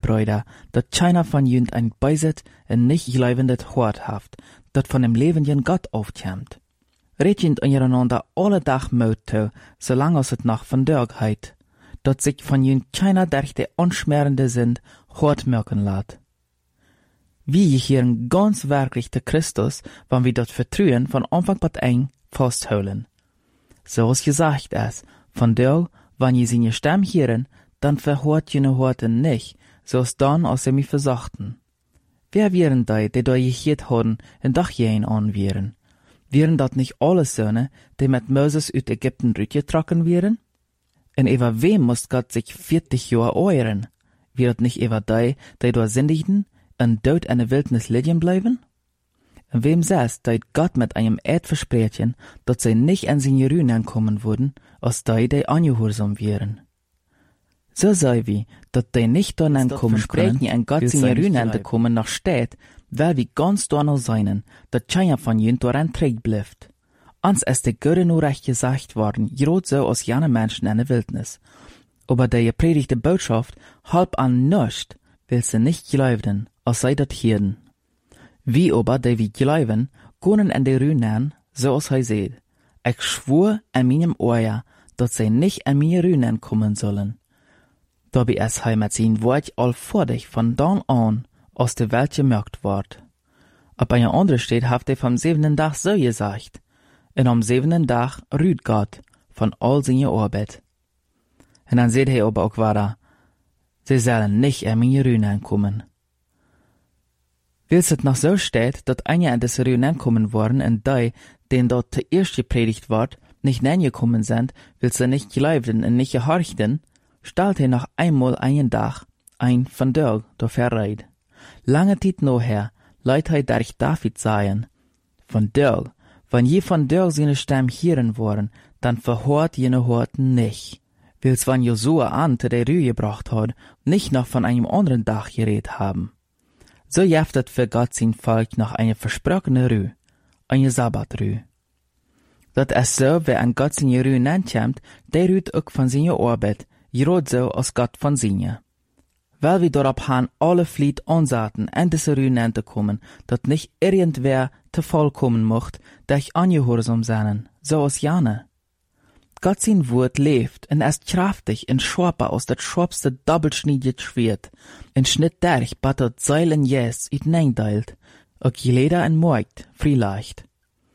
Brüder, dat keiner von jünd ein beiset en nicht gleibendet Hort haft, dat von dem lebenden Gott aufkämmt. Red jünd untereinander alle Dach Mut zu, solange es het noch von Dörg heit, dat sich von jünd keiner durch de unschmerende Sinn Hort merken lat. Wie hier ganz wirklich de Christus, wann wir dat vertrauen von Anfang bis eng festholen. So ist gesagt es, von Dörg, wann je seine Stimme hören, dann verhört jene Horten nicht, so ist dann, als sie mich versachten. Wer wären die da gehört haben, en doch jen an wären? Wären dat nicht alle Söhne, die mit Moses uit Ägypten rütgetrokken wären? En über wem muss Gott sich 40 Jahre euren? Wäret nicht über die da sündigten, en dood in der Wildnis liegen bleiben? En wem sagst, dat Gott mit einem Eid versprechen, dat sie nicht an seine Ruinen kommen würden, als die angehorsam wären? So sei wie, dat die nicht daran kommen können, an Gott seine Ruinen kommen noch steht, weil wir ganz danach seinen, dat keiner von jünd daran trägt bleibt. Ans ist die Göre nur recht gesagt worden, gerade so als jene Menschen in der Wildnis. Aber der gepredigte Botschaft halb an nichts, will sie nicht glauben, als sei dat Hirden. Wie aber, die wir glauben, können in die Ruinen, so als er seht. Ich schwur an meinem Ohr, dat sie nicht an meine Ruinen kommen sollen. Dabei ist er mit sein Wort allvordig von dann an aus der Welt gemerkt ward. Ab einer anderen steht, haft er vom 7. Tag so gesagt. Und am 7. Tag rüht Gott von all seiner Arbeit. Und dann seht er aber auch weiter, sie sollen nicht an meine Ruinen kommen. Wils es noch so steht, dat einer an diese Ruinen kommen worden und die, denen dort zuerst gepredigt ward, nicht gekommen sind, will sie nicht glauben und nicht gehorchten, stellt er noch einmal einen Tag ein von Dörg durch Verreit. Lange Zeit nachher leiht er durch David sagen, von Dörg, wenn je von Dörg seine Stimme hören wollen, dann verhört jene Horten nicht. Wils wann Josua an zu der Rühe gebracht hat, nicht noch von einem anderen Tag geredet haben. So jaftet für Gott sein Volk noch eine versprochene Rühe, eine Sabbatrühe. Dat ist so, wer an Gott seine Rühe nennt, der rüht auch von seiner Arbeit, gerade so als Gott von seiner. Weil wir darauf haben, alle Flied ansaten, in diese Rühe zu kommen, dat nicht irgendwer zu vollkommen mocht, durch angehorsam sein, so als Jane. Gott sein Wort lebt und ist kraftig und scharper aus das scharfste doppelschneidige Schwert, und schnitt durch, bat dat Seilen jes uitneindeilt, auch jeder en Markt, vielleicht.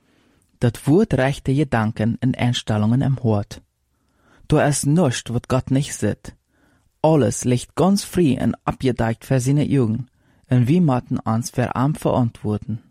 Dat Wort rechte Gedanken und Einstellungen im Hort. Da ist nichts, wat Gott nicht sieht. Alles liegt ganz frei und abgedeckt für seine Augen, und wir matten uns für arm verantworten.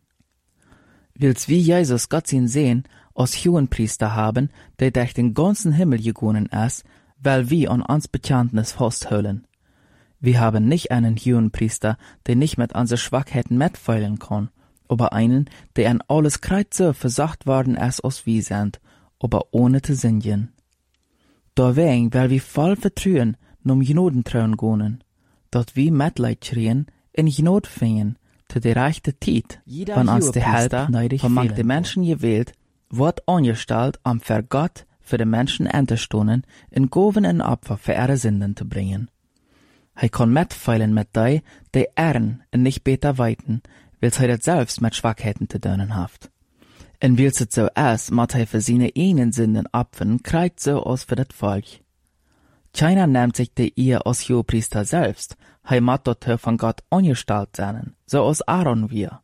Wils wie Jesus Gott sein sehen, als Hohenpriester haben, der durch den ganzen Himmel gegangen ist, weil wir an uns Bekenntnis festhalten. Wir haben nicht einen Hohenpriester, der nicht mit unseren Schwachheiten mitfeilen kann, aber einen, der an alles Kreuz so versagt worden ist, als wir sind, aber ohne zu sündigen. Deswegen, weil wir voll Vertrauen um Gnadentrauen gehen, dort wir Mitleid schreien, in Gnade fingen, zu der rechten Zeit, wenn uns der Helfer von den Menschen gewählt, wird angestellt, um für Gott, für den Menschen einzustunden, in Goven und Opfer für ihre Sünden zu bringen. Er kann mitfeilen mit die ehren und nicht besser weiten, weil er das selbst mit Schwachheiten zu tun hat. Und weil es so ist, muss er für seine eigenen Sünden opfern, kreuz so aus für das Volk. Keiner nimmt sich die Ehe als Hohepriester selbst, er muss dort von Gott angestellt sein, so als Aaron wir.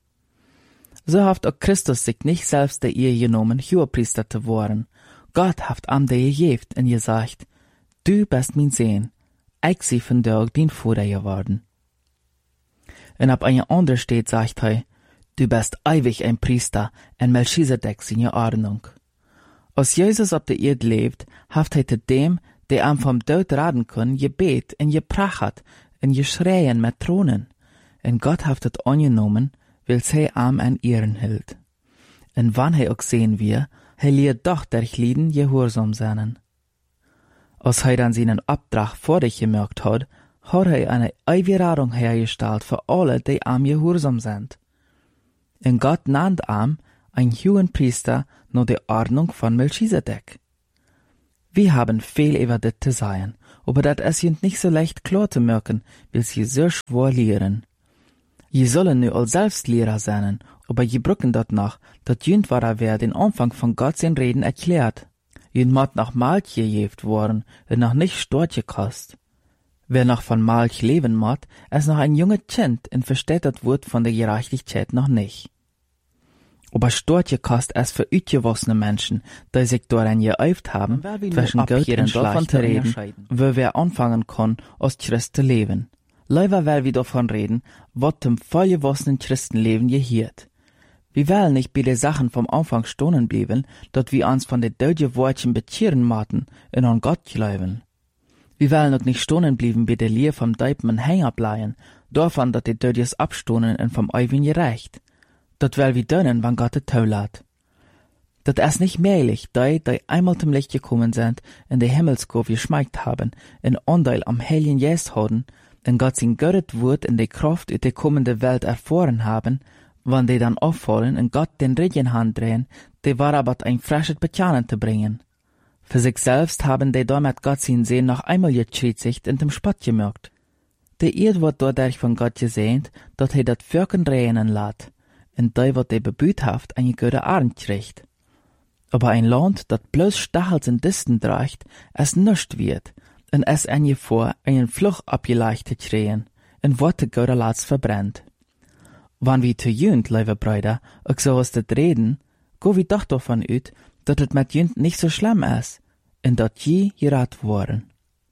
So hat auch Christus sich nicht selbst der Ehe genommen, Hohepriester zu werden. Gott hat ihm die gegeben und gesagt, du bist mein Sohn, ich sie von dir dein Vater geworden. Und ab einer anderen steht, sagt er, du bist ewig ein Priester, in Melchisedek seine Ordnung. Als Jesus auf der Erde lebt, hat er zu dem, der ihm vom Tod raten kann, gebet und geprachet und geschreien mit Thronen. Und Gott hat es angenommen, weil er ihm an Ehren hält. Und wann er auch sehen wir, er lehrt doch durch Lieden gehorsam sein. Als er dann seinen Auftrag vor sich gemerkt hat er eine Ewigradung hergestellt für alle, die ihm gehorsam sind. Und Gott nannt ihm ein Hohenpriester nach der Ordnung von Melchisedek. Wir haben viel über das zu sagen, aber dat is jünd nicht so leicht klar zu merken, weil sie so schwer lehren. Je sollen nu al selbst Lehrer sein, aber je brücken dat nach, dat jünd war wer den Anfang von Gott sein Reden erklärt. Jünd mat nach Malch gejeft worden, und noch nicht Stortje kost. Wer noch von Malch leben mat, es noch ein junge Kind und versteht dat Wort von der Gerechtigkeit noch nicht. Aber Stortje kost es für utgewassene Menschen, die sich daran geäuft haben, zwischen Gott und davon zu reden, wo wer anfangen kann, als Christ zu leben. Leider will wir davon reden, was dem vollgewassenen Christenleben gehört. Wir wollen nicht bei den Sachen vom Anfang stehen bleiben, dass wir uns von den deutschen Worten bekehren maten und an Gott glauben. Wir wollen auch nicht stehen bleiben bei der Lehre vom Deipen und Hänger bleiben, davon, dass die Deutsches abstohnen und vom Eiwin gerecht. Dat will wir dönnen, wann Gott es zulässt. Dat ist nicht möglich, die einmal zum Licht gekommen sind, in der Himmelskurve geschmeckt haben, in Anteil am Heiligen Geist haben, und Gott sein Gott Wort in der Kraft in der kommende Welt erfahren haben, wann die dann auffallen und Gott den Regen handrehen, die war aber ein frisches Bekennen zu bringen. Für sich selbst haben die damit Gott sein Sehen noch einmal getschritzigt und im Spott gemerkt. Der Erd wird dadurch von Gott gesehnt, dass dat Völkern reinen lässt, und die wird bebüthaft eine gute Arend kriegt. Aber ein Land, dat bloß Stachels und Disten trägt, es nischt wird, und es eine vor, einen Fluch abgeleichtet kriegen, und Worte gute Latz verbrennt. Wann wir zu jünd, liebe Brüder, auch so aus das reden, go wir doch davon ut, dass es mit jünd nicht so schlimm ist, und dat je gerat worden.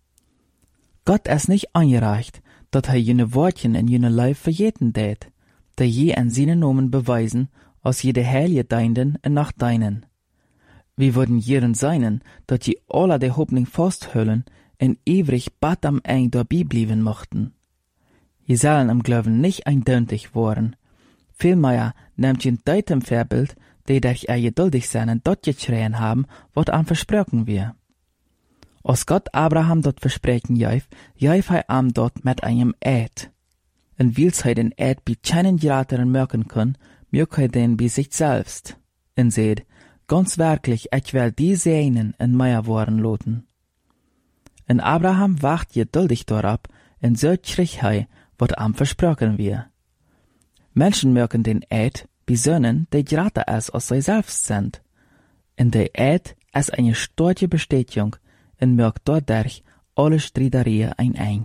Gott ist nicht angereicht, dass jene Wortchen in jene Leib verjeten tät, die je an seinen Namen beweisen, aus jede Heilige deinden und nach deinen. Wir würden jeren seinen, dass je alle der Hoffnung festhüllen und ewig bad am Eng dabei bleiben mochten. Je sollen am Glauben nicht eindeutig worden. Vielmehr nehmt ihr deitem Vorbild, die durch ihr geduldig sein und dort geschrien haben, was an versprochen wir. Als Gott Abraham dort versprechen jäuf er am dort mit einem Eid. Und weil er den Eid bei keinen Gerateren merken kann, mögt er den bei sich selbst. Und seht, ganz wirklich, ich will die Sehnen in mir worden loten. Und Abraham wacht geduldig darauf, und so kriegt er, was am versprochen wir. Menschen mögen den Eid besönnen, die gerade es aus sich selbst sind. Und der Eid ist eine starke Bestätigung und mögt dadurch alle Streitereien ein.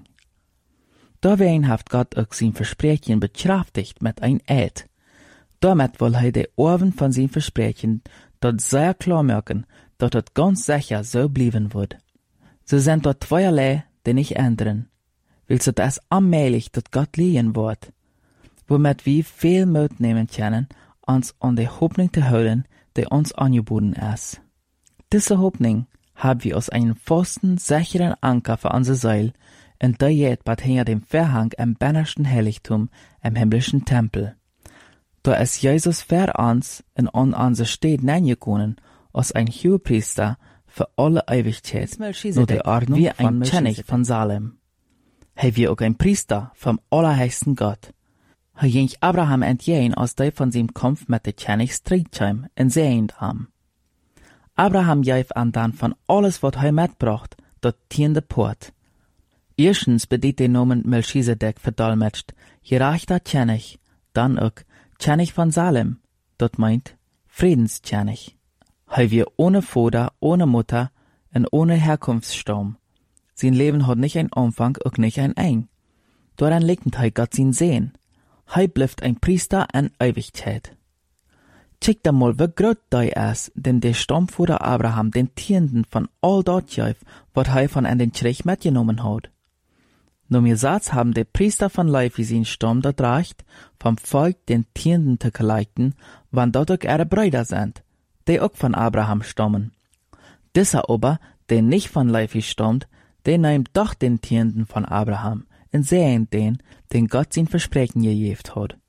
Dawein hat Gott auch sein Versprechen bekraftigt mit ein Eid. Damit will er die Ohren von sein Versprechen dort sehr klar merken, dass es ganz sicher so bleiben wird. So sind dort zweierlei, die nicht ändern. Willst du das allmählich, dass Gott liegen wird? Womit wir viel Mut nehmen können, uns an die Hoffnung zu halten, die uns angeboten ist. Diese Hoffnung haben wir aus einem festen, sicheren Anker für unsere Seele, und der geht bald hinter dem Vorhang im bennersten Heiligtum, im himmlischen Tempel. Da ist Jesus für uns und an unsere Stadt hineingekommen, als ein Hohepriester für alle Ewigkeit, nur der Ordnung wie ein König von Salem. Er wie auch ein Priester vom allerhöchsten Gott. Er ging Abraham entgegen, als der von seinem Kampf mit der König Streitschheim in sehend haben. Abraham gab an dann von alles, was er mitbracht, dort tiende Port. Erstens bedient den Namen Melchisedek verdolmetscht, gerechter König, dann auch König von Salem, dort meint Friedenskönig. Er wir ohne Vater, ohne Mutter und ohne Herkunftsstamm. Sein Leben hat nicht einen Anfang, auch nicht ein Eng. Daran liegt er Gott sein Sehen. Er bleibt ein Priester an Ewigkeit. Check da mal, wie groß der ist, denn der Stammvater Abraham den Tienden von all dort jauf, was er von an den Krieg mitgenommen hat. Nur mir Satz haben die Priester von Levi sein Stamm dort reicht, vom Volk den Tienden zu geleiten, wann dort auch ihre Brüder sind, die auch von Abraham stammen. Dieser aber, der nicht von Levi stammt, der nimmt doch den Tienden von Abraham und sehen den Gott sein Versprechen gegeben hat.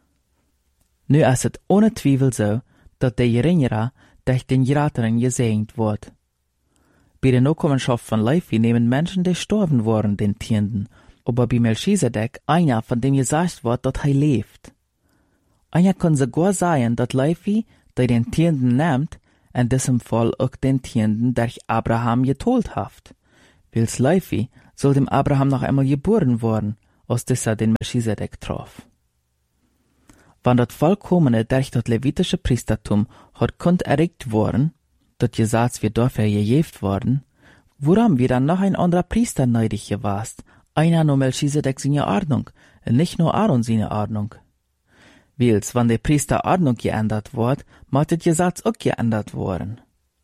Nu ist es ohne Zweifel so, dass der Geringere durch den Gerateren gesegnet wird. Bei der Nachkommenschaft von Levi nehmen Menschen, die gestorben waren, den Tienden, aber bei Melchisedek einer, von dem gesagt wird, dass er lebt. Einer kann sogar sagen, dass Levi, der den Tienden nimmt, in diesem Fall auch den Tienden durch Abraham geteilt hat, Wils Leifi soll dem Abraham noch einmal geboren worden, aus dieser den Melchisedek traf. Wann dat vollkommene durch dat levitische Priestertum hat kund erregt worden, dat Gesetz wird dafür gejeft worden, woran wir dann noch ein anderer Priester neidig gewast, einer nur Melchisedek seine Ordnung, und nicht nur Aaron seine Ordnung. Wils, wann der Priester Ordnung geändert wird, macht das Gesetz auch geändert worden.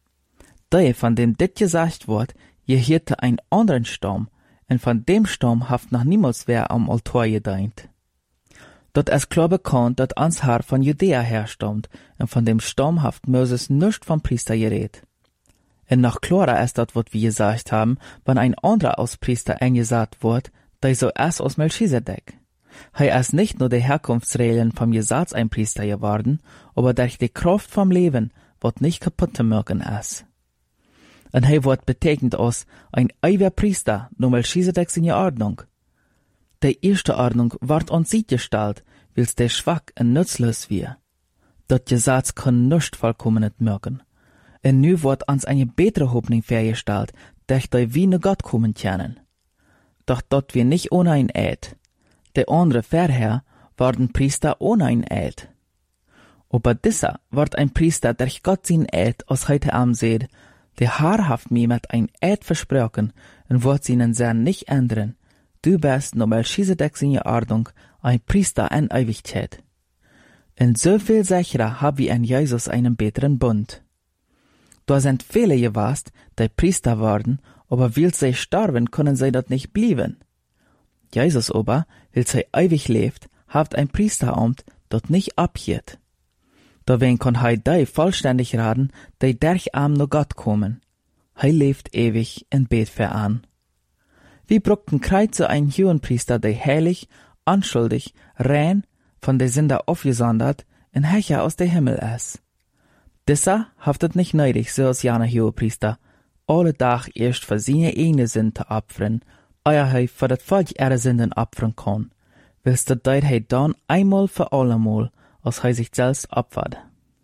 Da von dem dit gesagt wird, gehörte ein anderen Stamm, und von dem Stamm haft noch niemals wer am Altar gedient. Dort ist klar bekannt, dat ans Haar von Judäa herstammt, und von dem Stamm haft Moses nicht vom Priester geredet. Und noch klarer ist dat, was wir gesagt haben, wenn ein anderer als Priester eingesagt wird, da so erst aus Melchisedek. Er ist nicht nur die Herkunftsregeln vom Gesetz ein Priester geworden, aber durch die Kraft vom Leben, wat nicht kaputt zu machen ist. Und er wird betekent als ein ewiger Priester, nur Melchisedek seine Ordnung. Die erste Ordnung ward uns sieht gestellt, wils der schwach und nutzlos wir. Dat Gesetz kann nicht vollkommenet merken. Und nu wird uns eine bessere Hoffnung vergestellt, durch die wir ne Gott kommen können. Doch dort wir nicht ohne ein Eid. Der andere vorher waren Priester ohne ein Eid. Aber dieser wird ein Priester durch Gott sein Eid aus heute Abend seht, der haarhaft mir mit ein Eid versprochen und wird seinen Sinn nicht ändern. Du bist nur Melchisedek seine Ordnung, ein Priester in Ewigkeit. Und so viel sicherer hab wir in Jesus einen besseren Bund. Da sind viele gewast, die Priester worden, aber weil sie sterben, können sie dort nicht blieben. Jesus aber, weil sie ewig lebt, habt ein Priesteramt, dort nicht abgeht. Dawen kann die vollständig raten, die durch nur Gott kommen. Lebt ewig und bet für an. Wir brauchten Kreuze einen Hohenpriester, der heilig, unschuldig, rein, von der Sünder aufgesondert, und Hecher aus der Himmel ist. Dieser haftet nicht neidig, so als jener Hohenpriester, alle Tag erst für seine eigene Sünde opfern, euer er für das Volk ihre Sünden opfern kann, willst du deit dann einmal für allemal, als sich selbst opfert.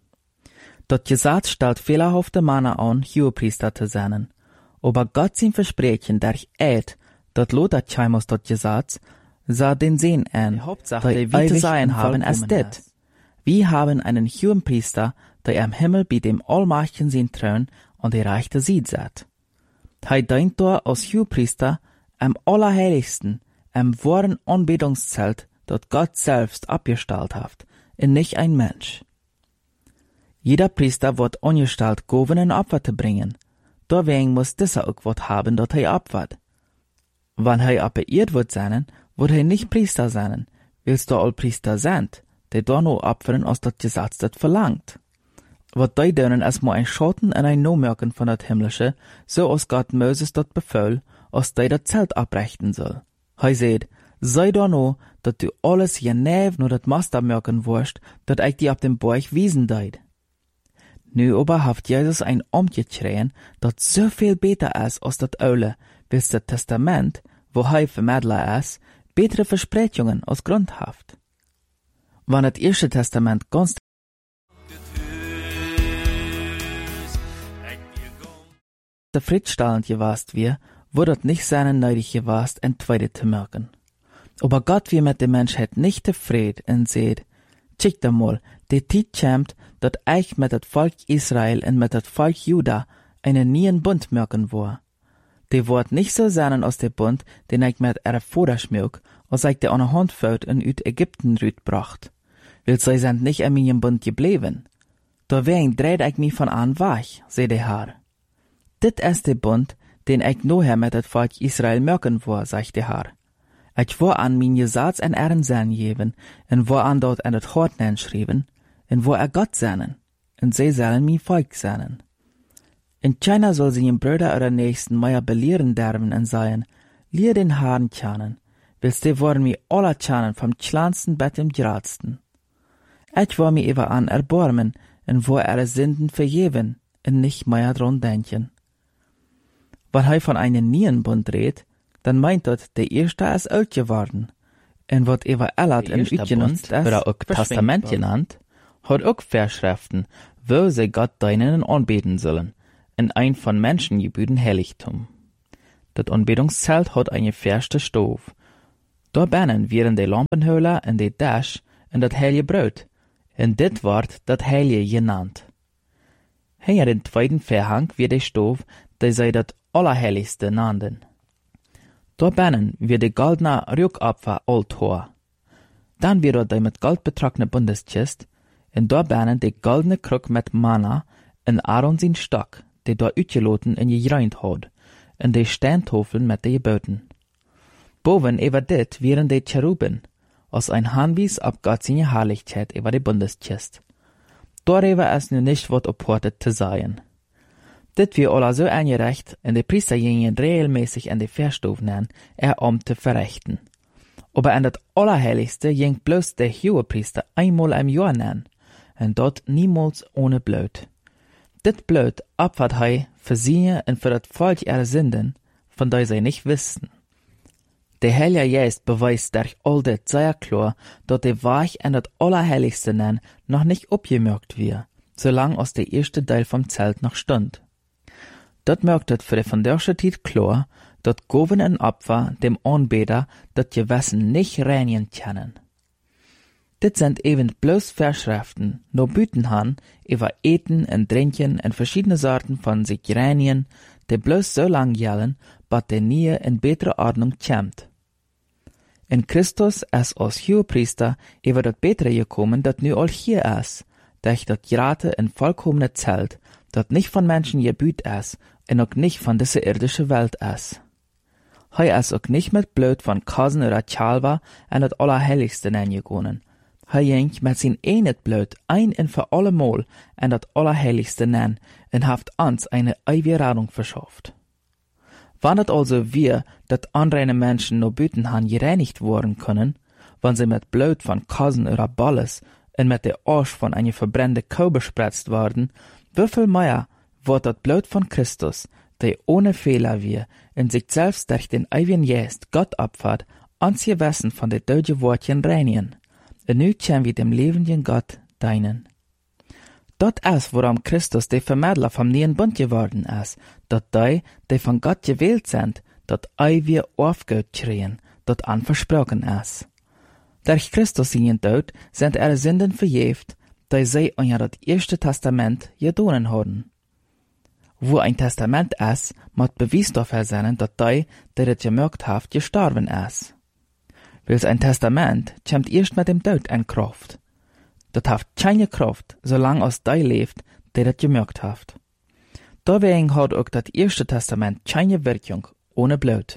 Das Gesetz stellt fehlerhafte Männer an, Hohenpriester zu sein, aber Gott sein Versprechen durch Eid, dat Lothar Chaimus dort Gesetz, sah den Sinn an, die wir zu sein haben als dit. Wir haben einen Hohenpriester, der am Himmel bei dem Allmächtigen sein Thron und die rechte Seite sitzt. Dient dort als Hohenpriester am Allerheiligsten, am wahren Anbetungszelt, dort Gott selbst abgestellt hat, und nicht ein Mensch. Jeder Priester wird angestellt, Gaben und Opfer zu bringen. Deswegen muss dieser auch was haben, dort opfert. Wenn operiert wird sein, wird nicht Priester sein, willst du all Priester sind, die da nur opfern, als das Gesetz das verlangt. Was die dürfen, ist mal ein Schatten und ein No-Merken von das Himmlische, so als Gott Moses dort befahl, als die das Zelt abbrechen soll. Seht, sei da no, dass du alles genau nur das Master merken wirst, dat ich dir ab dem Bauch wiesen deid. Nu aber haft Jesus ein umgeschrien, dat so viel besser ist als das Aule, bis das Testament, wo vermittler ist, bessere Versprechungen als Grund haft. Wann das erste Testament ganz zufriedenstellend gewast wir, wurde das nicht seinen neidig gewast, ein Zweite zu merken. Aber Gott wie mit der Menschheit nicht zufrieden und seht, schickt einmal, die Zeit kommt, dat ich mit das Volk Israel und mit das Volk Juda einen neuen Bund merken will. Die wird nicht so sein aus der Bund, den ich mit ihrer Vater schmück, als ich der an der Hand fällt und uit Ägypten rütbracht. Weil sie sind nicht in meinem Bund geblieben. Deswegen dreht ich mich von an weg, sei der Herr. Dit ist der Bund, den ich nachher mit das Volk Israel merken will, sagt der Herr. Ich will an mein Gesetz en ihren Sinn geben, und will an dort an das Hort schreiben, und will Gott sein, und sie sollen mein Volk sein. In China soll sie ihren Brüder oder Nächsten mehr belehren derben und sagen, lehr den Herrn kennen, willst die wollen mir alle kennen, vom kleinsten bis zum größten. Ich will mir über an erbarmen, und will ihre Sünden vergeben, und nicht mehr dran denken. Wenn von einem neuen Bund redet, dann meint dort, der erste ist alt geworden. Und wird über Ellat in genutzt ist, oder auch Testament genannt, hat auch Verschriften, wo sie Gott deinen anbeten sollen, in ein von Menschen gebührten Heiligtum. Dat Anbetungszelt hat eine verste Stoof. Da binnen wären die Lampenhöhler en die Dash en dat heilige Brood. En dit wordt dat heilige genannt. Hinter den zweiten Verhang wird die Stoof, die zij dat Allerheiligste nannten. Da binnen wird die goldene Rückopfer Altar. Dann wird die mit Gold betrockene Bundeskist, en da binnen die goldene Kruk mit Manna en Aaron zijn Stock, die da uitgeloten en gereind had, en die Steintafeln mit die Geboten. Boven über dit wären die Cheruben, als ein Hanwies ab Gott seine Herrlichkeit über die Bundeskist. Darüber ist nu nicht wat opportet zu sein. Dit wir alle so eingerecht, en die Priester gingen regelmäßig in die Verstofen um zu verrichten. Aber in das Allerheiligste ging bloß der Hohepriester einmal im Jahr nennen, en dort niemals ohne Blut. Dit Blut opfert hij für sie und für das Volk ihre Sünden, von der sie nicht wissen. Der Heilige Geist beweist durch all dit sehr klar, dass die Weich in das Allerheiligste nennen noch nicht abgemerkt wird, solange aus der erste Teil vom Zelt noch stund. Dat merkt het für die von der Zeit klar, dat Goven en Opfer dem Anbeter dat Gewissen nicht reinigen können. Dit sind eben bloß Verschriften, no Büten han, über Eten en Trinken en verschiedene Sorten von sich reinigen, die bloß so lang gelten, bis der nie in bessere Ordnung kommt. In Christus ist als Hohepriester über das Bessere gekommen, dat nu all hier ist, durch das gerade en vollkommene Zelt, dat nicht von Menschen gebüht ist, und auch nicht von dieser irdischen Welt ist. Hij ist auch nicht mit Blut von Kasen oder Chalva in das Allerheiligste hineingegangen. Hij ging mit sein eigenes Blut ein und für allemal in das Allerheiligste hinein und hat uns eine ewige Rettung verschafft. Wann es also wir, dat unreine Menschen no Büten han gereinigt worden können, wenn sie mit Blut von Kasen oder Balles und mit der Arsch von einer verbrennten Kuh bespritzt worden, wieviel mehr wird das Blut von Christus, der ohne Fehler wir, in sich selbst durch den ewigen Geist Gott opfert, uns Gewissen von den deutschen Wortchen reinigen. Und nu können wir dem lebenden Gott dienen. Dat ist, worum Christus der Vermittler vom neuen Bund geworden ist, dat die von Gott gewählt sind, dat wir aufgehört kriegen, dat anversprochen ist. Durch Christus seinen Tod sind ihre Sünden verjährt, die sie unter das erste Testament getan haben. Wo ein Testament ist, muss Beweis dafür sein, dass die das gemerkt haben, gestorben ist. Weil ein Testament kommt erst mit dem Tod in Kraft. Das hat keine Kraft, solange als die lebt, die das gemerkt hat. Deswegen hat auch das erste Testament keine Wirkung ohne Blut.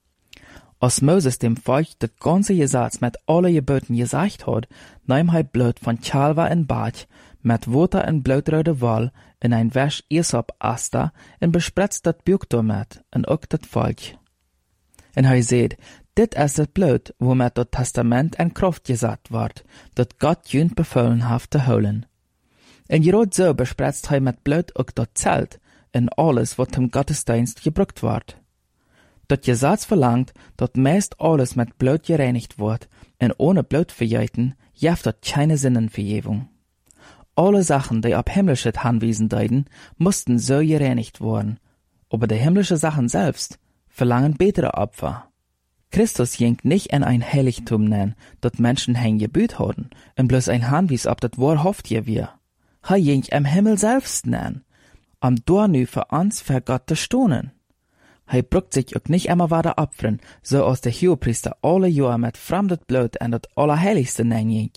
Als Moses dem Volk das ganze Gesetz mit allen Geboten gesagt hat, nahm er Blut von Chalva in Bad, mit Wasser in blutrode Wall, in ein Wäsch Esop Aster, und bespritzt das Buch damit, und auch das Volk. Und er sagt, dit ist das Blut, womit das Testament in Kraft gesetzt wird, dat Gott jünd befohlen hat zu holen. Und gerade so bespritzt er mit Blut auch das Zelt, und alles, was zum Gottesdienst gebraucht wird. Das Gesetz verlangt, dass meist alles mit Blut gereinigt wird, und ohne Blutverjeiten gibt das keine Sinnenvergebung. Alle Sachen, die ab himmlische Anwesen deuten, mussten so gereinigt werden, aber die himmlische Sachen selbst verlangen bessere Opfer. Christus ging nicht in ein Heiligtum nennen, dat Menschen hein gebüht haben, und bloß ein Hanwies ob dat wahrhaftig wir. Er ging im Himmel selbst nennen, dort nu für uns für Gott zu stonen. Er bruckt sich auch nicht immer weiter opfern, so als der Hohepriester alle Jahre mit fremdes Blut in das Allerheiligste nennen ging.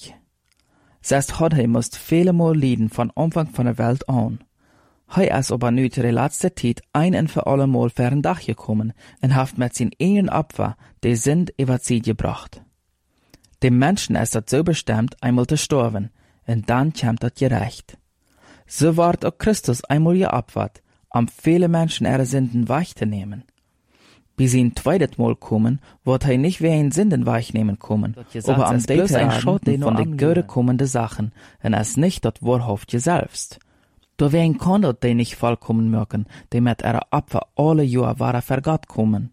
Selbst hat er musst viele Mal leiden von Anfang von der Welt an. Er ist aber nu zu der letzten Zeit ein und für alle Mal für ein Dach gekommen und hat mit seinen eigenen Opfer die Sünd über sie gebracht. Dem Menschen ist das so bestimmt, einmal zu sterben, und dann kommt das Gerecht. So wird auch Christus einmal geopfert, viele Menschen ihre Sünden wegzunehmen. Bis sie ein zweites Mal kommen, wird er nicht wie ein Sünden wegnehmen kommen, aber am bloß ein Schatten von den Göre kommenden Sachen, und es nicht das Wahrhaftige selbst. Deswegen kann dort die nicht vollkommen merken, die mit ihrer Opfer alle Jahre waren für Gott kommen.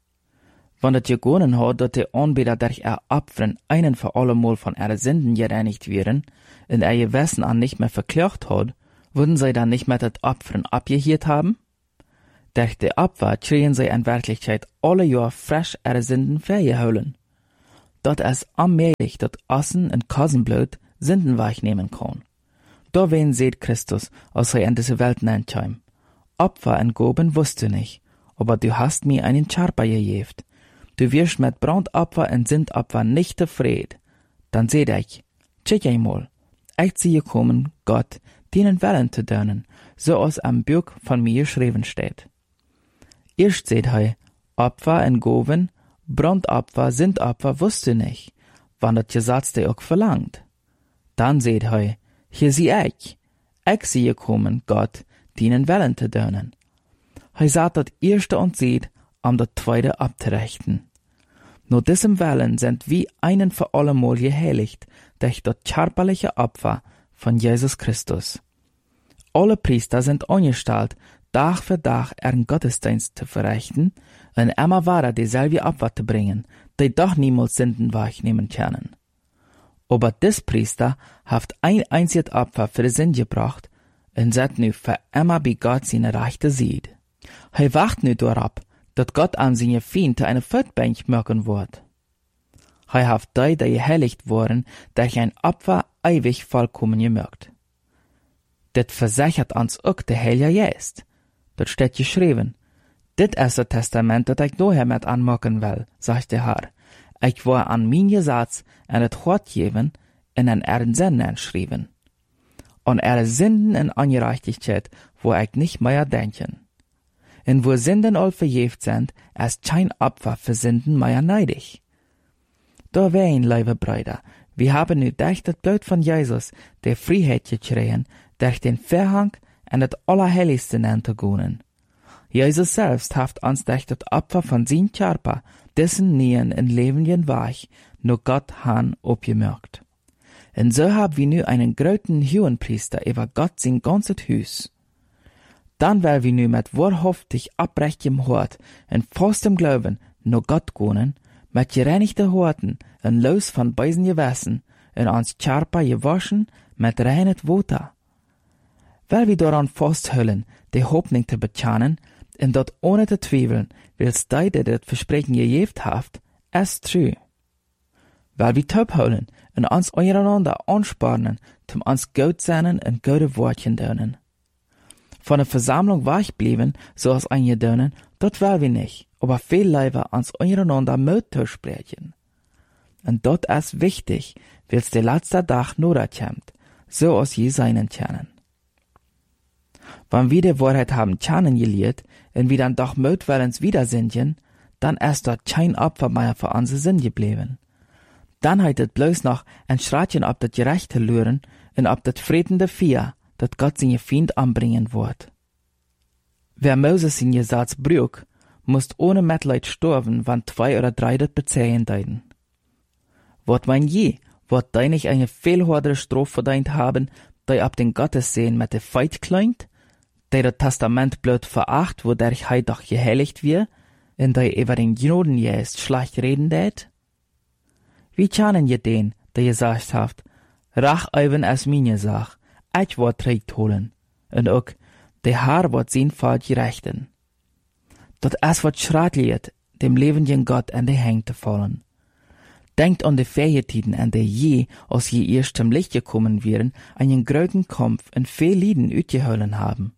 Wenn das gegangen hat, dass die Anbeter durch ihr Opfern einen für alle Mal von ihren Sünden gereinigt werden, und ihr Gewissen an nicht mehr verklagt hat, würden sie dann nicht mehr das Opfern abgehört haben? Durch die Opfer schreien sie in Wirklichkeit alle Jahr frisch ihre Sünden vergeholen. Dat es allmählich dat Assen und Kassenblut Sünden wegnehmen kann. Da wen seht Christus, als er in diese Welt nennt. Opfer und Goben wusst du nicht, aber du hast mir einen Charper gegeben. Du wirst mit Brandopfer und Sündopfer nicht zufrieden. Dann seht ich, check einmal, ich sehe kommen, Gott, denen Willen zu tun, so als am Buch von mir geschrieben steht. Erst seht er, Opfer und Goben, Brandopfer, Sündopfer wusst du nicht, wann das Gesetz dir auch verlangt. Dann seht er, hier sehe ich sehe kommen, Gott, denen Willen zu tun. Er sagt das erste und sieht, um das zweite abzurechten. Nur diesem Willen sind wir einen für allemal geheiligt durch das körperliche Opfer von Jesus Christus. Alle Priester sind angestellt, Tag für Tag ihren Gottesdienst zu verrichten und immer weiter dieselbe Opfer zu bringen, die doch niemals Sünden wegnehmen können. Aber des Priester hat ein einziges Opfer für die Sünde gebracht und set nu für immer bei Gott seine Rechte sieht. Er wacht nu darauf, dass Gott an seine Feinde eine Voetbank machen wird. Er hat die geheiligt worden, durch ein Opfer ewig vollkommen gemacht. Das versichert uns auch der Heilige Geist. Das steht geschrieben. Dit ist das Testament, das ich nachher mit anmachen will, sagt der Herr. Ich war an mein Gesetz en het Wort geben und an ihren Sünden schreiben. An ihre Sünden und Ungerechtigkeit, wo ich nicht mehr denken. Und wo Sünden all vergeben sind, ist kein Opfer für Sünden mehr neidig. Da wein, liebe Brüder, wir haben nu durch das Blut von Jesus die Freiheit gekriegt, durch den Verhang und das Allerheiligste zu gehen. Jesus selbst hat uns durch das Opfer von seinem Körper dessen Nähen in lebendigen Weich nur Gott han abgemerkt. Und so haben wir nu einen großen Hohenpriester über Gott sein ganzes Haus. Dann weil wir nu mit wahrhaftig abrechtem Hort und festem Glauben nur Gott gehen, mit gereinigten Horten und los von bösen Gewässen und uns Körper gewaschen mit reinem Wasser. Weil wir daran festhalten, die Hoffnung zu bekennen, und dort ohne zu zweifeln, wills die, die das Versprechen gegeben habt, ist true. Weil wir topholen und uns untereinander anspornen, zum uns gut sein und gute Wortchen tun. Von der Versammlung wegbleiben, so als eingedonen, dort will wir nicht, aber viel lieber uns untereinander Mut zu sprechen. Und dort ist wichtig, wills der letzte Tag nur kommt, so als je seinen können. Wenn wir die Wahrheit haben kennengelernt und wir dann doch mutwillens wieder singen, dann ist dort kein Opfer mehr für unsere Sinn geblieben. Dann hat es bloß noch ein Schreitchen ob das Gerechte lören und ob das friedende Vier, das Gott seine Feind anbringen wird. Wer Moses sein Gesetz brüch, muss ohne Mitleid sterben, wann 2 oder 3 das bezeihen deuten. Wird mein je, wird die nicht eine viel höhere Strafe verdient haben, die ab den Gottessehen mit der Feit kleint, die das Testament blöd veracht, wodurch er doch geheiligt wird, und die über den Gnodengeist schlecht reden tät? Wie kennen je den, der gesagt hat, Rach eben als meine Sach, ich wird Recht holen, und auch, der Herr wird sein Fall gerechten. Dat es wird schrecklich, dem lebenden Gott an die Hände zu fallen. Denkt an die Feiertiden, an die je, als je erst zum Licht gekommen wären, einen großen Kampf und viel Lieden ausgehalten haben.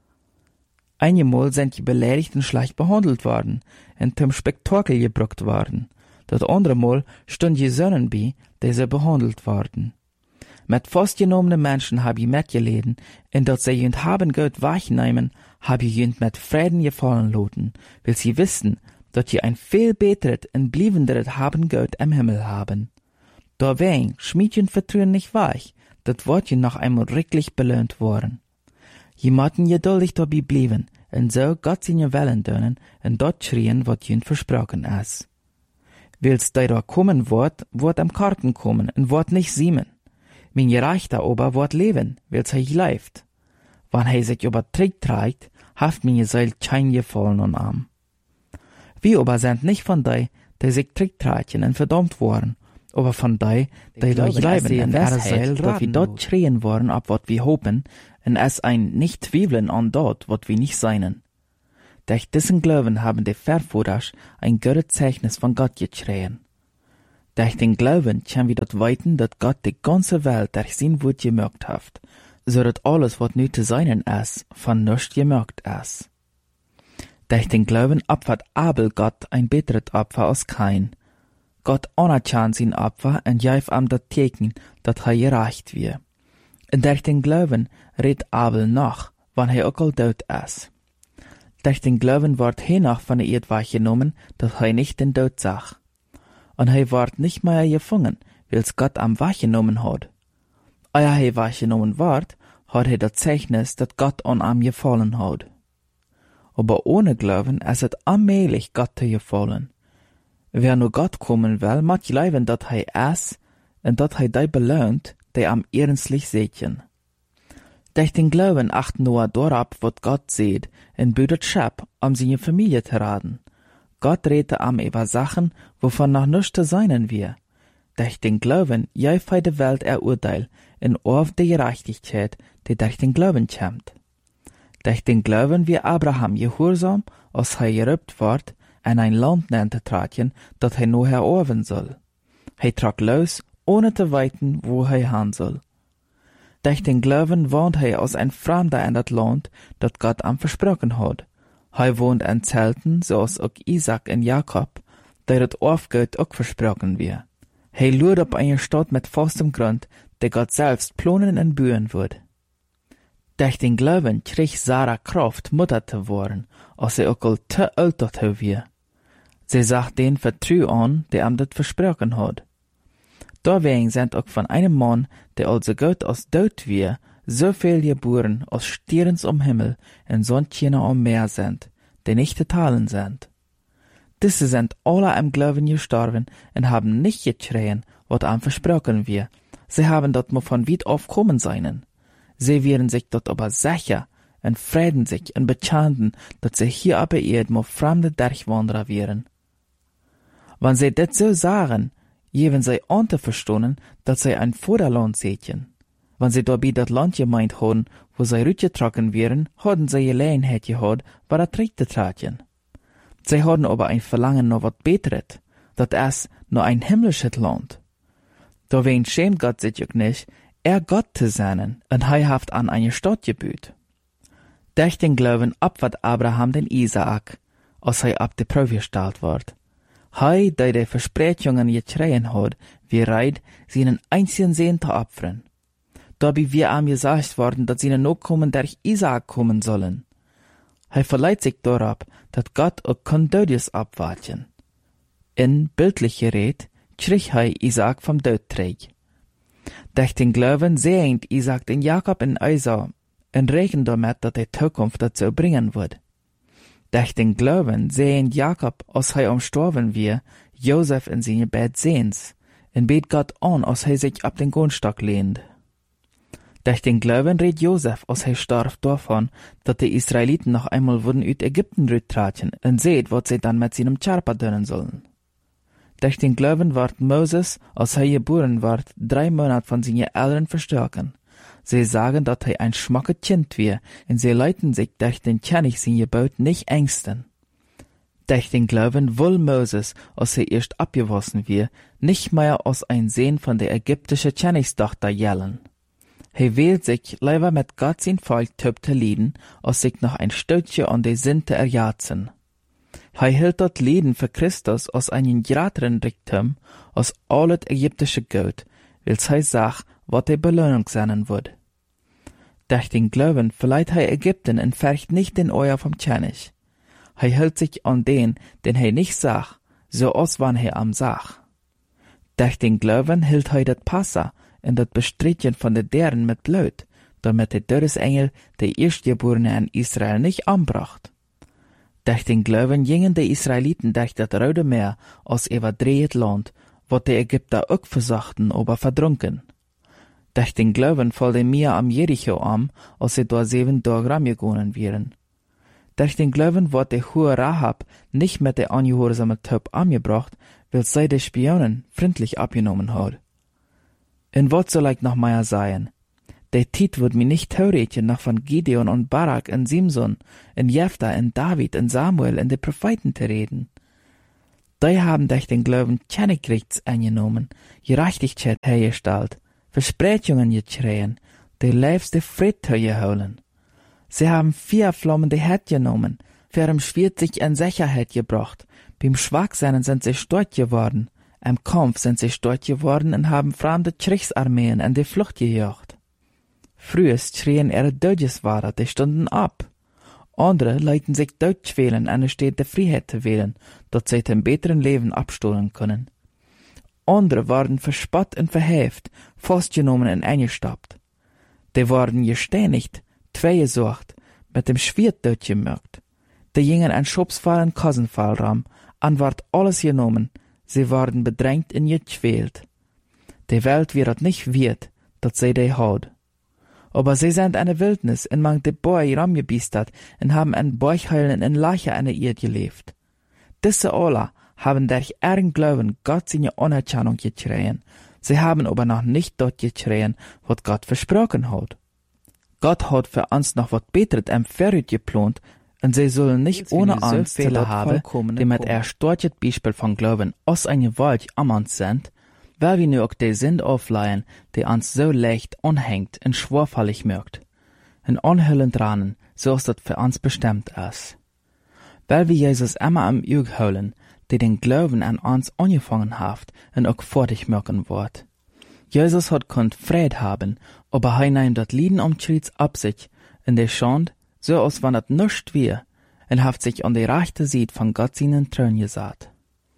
Einmal sind die Beleidigten schlecht behandelt worden und zum Spektakel gebracht worden. Das andere Mal stund die Sönnen bei, die sie behandelt worden. Mit festgenommenen Menschen hab ich mitgeleden, und dass sie jünd haben Gott wegnehmen, hab ich jünd mit Frieden gefallen loten, weil sie wissen, dass sie ein viel besseres und bliebenderes haben Gott im Himmel haben. Dawein schmied jünd Vertrauen nicht weich, das wird jünd noch einmal richtig belohnt worden. Je motten geduldig dabei blieben, und so Gott seine Willen tun, und dort schrien, was jünd versprochen ist. Wills der da kommen wird am Karten kommen, und wird nicht siemen. Mein Gerechter aber wird leben, wills er lebt. Wann er sich über Trick trägt, haft meine Seele kein Gefallen an ihm. Wir aber sind nicht von die sich Trick tragen und verdammt worden, aber von die dort leben in ihrer Seele, dass wir dort schreien worden, ab wat wir hoffen, und es ein nicht zweifeln an dort, wat wir nicht seinen. Durch diesen Glauben haben die Verführers ein gutes Zeichnis von Gott geschrien. Durch den Glauben können wir dort weiten, dass Gott die ganze Welt durch sein Wort gemacht hat, so dass alles, was nu zu sein ist, von nichts gemacht ist. Durch den Glauben opfert Abel Gott ein besseres Opfer als Kain. Gott anerkennt sein Opfer und gibt ihm das Teken, dass er gerecht wird. Und durch den Glauben redet Abel noch, wann er auch tot ist. Durch den Glauben wird er noch von der Erde weggenommen, dass er nicht den Tod sah. Und er wird nicht mehr gefangen, weil's Gott am weggenommen hat. Ehe er weggenommen wird, hat er das Zeichnis, dass Gott an ihm gefallen hat. Aber ohne Glauben ist es allmählich Gott zu gefallen. Wer nur Gott kommen will, muss glauben, dass er ist und dass er die belohnt, die am ernstlich sehen. Durch den Glauben achten Noah darauf, was Gott sieht, und bietet Schab, seine Familie zu raten. Gott redete über Sachen, wovon noch nichts zu sein wir. Durch den Glauben gibt er die Welt Urteil und auf die Gerechtigkeit, die durch den Glauben kommt. Durch den Glauben wie Abraham gehorsam, als er gerübt wird, in ein Land zu treten, das er nur erobern soll. Er trat los, ohne zu weiten, wo er hin soll. Durch den Glauben wohnt er als ein Fremder in das Land, das Gott ihm versprochen hat. Er wohnt in Zelten, zoals auch Isaac und Jakob, der das Aufgott auch versprochen wird. Er lurt auf eine Stadt mit festem Grund, der Gott selbst planen und bauen wird. Durch den Glauben krieg Sarah Kraft, Mutter zu werden, als sie auch zu alt dazu wird. Sie sagt den Vertrau an, der ihm das versprochen hat. Deswegen sind auch von einem Mann, der also gut als tot wird, so viel geboren als Sterne am Himmel und Sonnenkinder am Meer sind, die nicht zu teilen sind. Diese sind alle im Glauben gestorben und haben nicht geschrien, was ihm versprochen wird. Sie haben dort nur von weit auf kommen seinen. Sie werden sich dort aber sicher und freuen sich und bekannten, dass sie hier auf der Erde nur fremde Durchwanderer wären. Wenn sie das so sagen, geben sie an zu verstehen, dass sie ein Vorderland sehen. Wenn sie dabei das Land gemeint haben, wo sie rübergetragen wären, hatten sie Gelegenheit gehabt, bei der Tritt zu treten. Sie hatten aber ein Verlangen nach was Besseres, das ist nur ein himmlisches Land. Deswegen schämt Gott sich auch nicht, Gott zu sein, und er hat an eine Stadt gebüht. Durch den Glauben opfert Abraham den Isaak, als er ab der Probe gestellt wird. Er, der die Versprechungen geschrien hat, wie reit, seinen einzigen Sohn zu opfern. Dabei wir ihm gesagt worden, dass seine Nachkommen durch Isaak kommen sollen. Er verleiht sich darauf, dass Gott auch Kondodius abwarten. In bildlicher Rede krieg er Isaak vom Tod trägt. Durch den Glauben sehnt Isaak den Jakob in Esau und rechnet damit, dass die Zukunft dazu bringen wird. Durch den Glauben sehnt Jakob, als er umstorben wird, Josef in seine Bett sehens, und bet Gott an, als er sich ab den Grundstock lehnt. Durch den Glauben redet Josef, als er starb, davon, dass die Israeliten noch einmal würden aus Ägypten rücktraten und seht, was sie dann mit seinem Körper tun sollen. Durch den Glauben wird Moses, als er geboren wird, 3 Monate von seinen Eltern verstoßen. Sie sagen, dass er ein schmackes Kind wird, und sie leiten sich durch den König sein Gebot nicht ängsten. Durch den Glauben will Moses, als er erst abgewaschen wird, nicht mehr als ein Sohn von der ägyptischen Königstochter jellen. Er wählt sich lieber mit Gott sein Volk zu leiden, als sich noch ein Stückchen an die Sünde erjatzen. Er hielt dort Leben für Christus als einen größeren Reichtum als alles ägyptische Gold, weil er sagt, was die Belohnung sein wird. Durch den Glauben verleiht er Ägypten und färcht nicht den Euer vom König. Er hält sich an den er nicht sagt, so als wann er am sagt. Durch den Glauben hielt er das Passa und das Bestreiten von den Deren mit Blut, damit der Todesengel der Erstgeborene in Israel nicht anbracht. Durch den Glauben gingen die Israeliten durch das Rote Meer als überdreht Land, wo die Ägypter auch versuchten, aber verdrunken. Durch den Glauben fiel der Meer am Jericho an, als sie dort 7 Tage rumgegangen wären. Durch den Glauben wurde die hohe Rahab nicht mit der angehorsamen Taub angebracht, weil sie die Spionen freundlich abgenommen hat. Und was soll ich noch mehr sagen? Der Tiet wird mir nicht theoretisch noch von Gideon und Barak und Simson, und Jephtha und David und Samuel und den Propheten zu reden. Die haben durch den Glauben Kennigrichts angenommen, Gerechtigkeit hergestellt, Versprechungen geschrien, die liebste Friede geholen. Sie haben 4 flammende Herd genommen, für im Schwert sich in Sicherheit gebracht, beim Schwachsein sind sie stark geworden, im Kampf sind sie stark geworden und haben fremde Kriegsarmeen in die Flucht gejagt. Früher schrien ihre Dödgeswader, die stunden ab. Andere leiten sich Deutsch wählen, eine Stadt der Freiheit zu wählen, dort sie dem besseren Leben abstohlen können. Andere waren verspott und verhäft, festgenommen und eingestoppt. Die wurden gesteinigt, gesucht, mit dem Schwert durchgemürgt. Die gingen ein Schubsfall und Kassenfallraum, an ward alles genommen, sie wurden bedrängt und gequält. Die Welt wird nicht wert, dat sie die haut. Aber sie sind eine Wildnis, in man die Boy rumgebiestert und haben ein Bauchheulen in Leiche an der Erde gelebt. Diese alle haben durch ihren Glauben Gott seine Anerkennung geschrien. Sie haben aber noch nicht dort geschrien, was Gott versprochen hat. Gott hat für uns noch was Besseres im Vorrat geplant, und sie sollen nicht ohne uns Fehler haben, die mit erstorchet Beispiel von Glauben aus einer Welt am uns sind, weil wir nur auch die Sinn aufleihen, die uns so leicht anhängt und schwerfällig mögt, und anhüllen dran, so ist das für uns bestimmt ist. Weil wir Jesus immer am Auge holen, die den Glauben an uns angefangen hat und auch fertig mögen wird. Jesus hat konnt Fried haben, aber er nimmt das Lieden Schritt ab sich, in der Schand, so als wenn das nichts wär, und hat sich an die rechte Seite von Gott seinen Thron gesatt.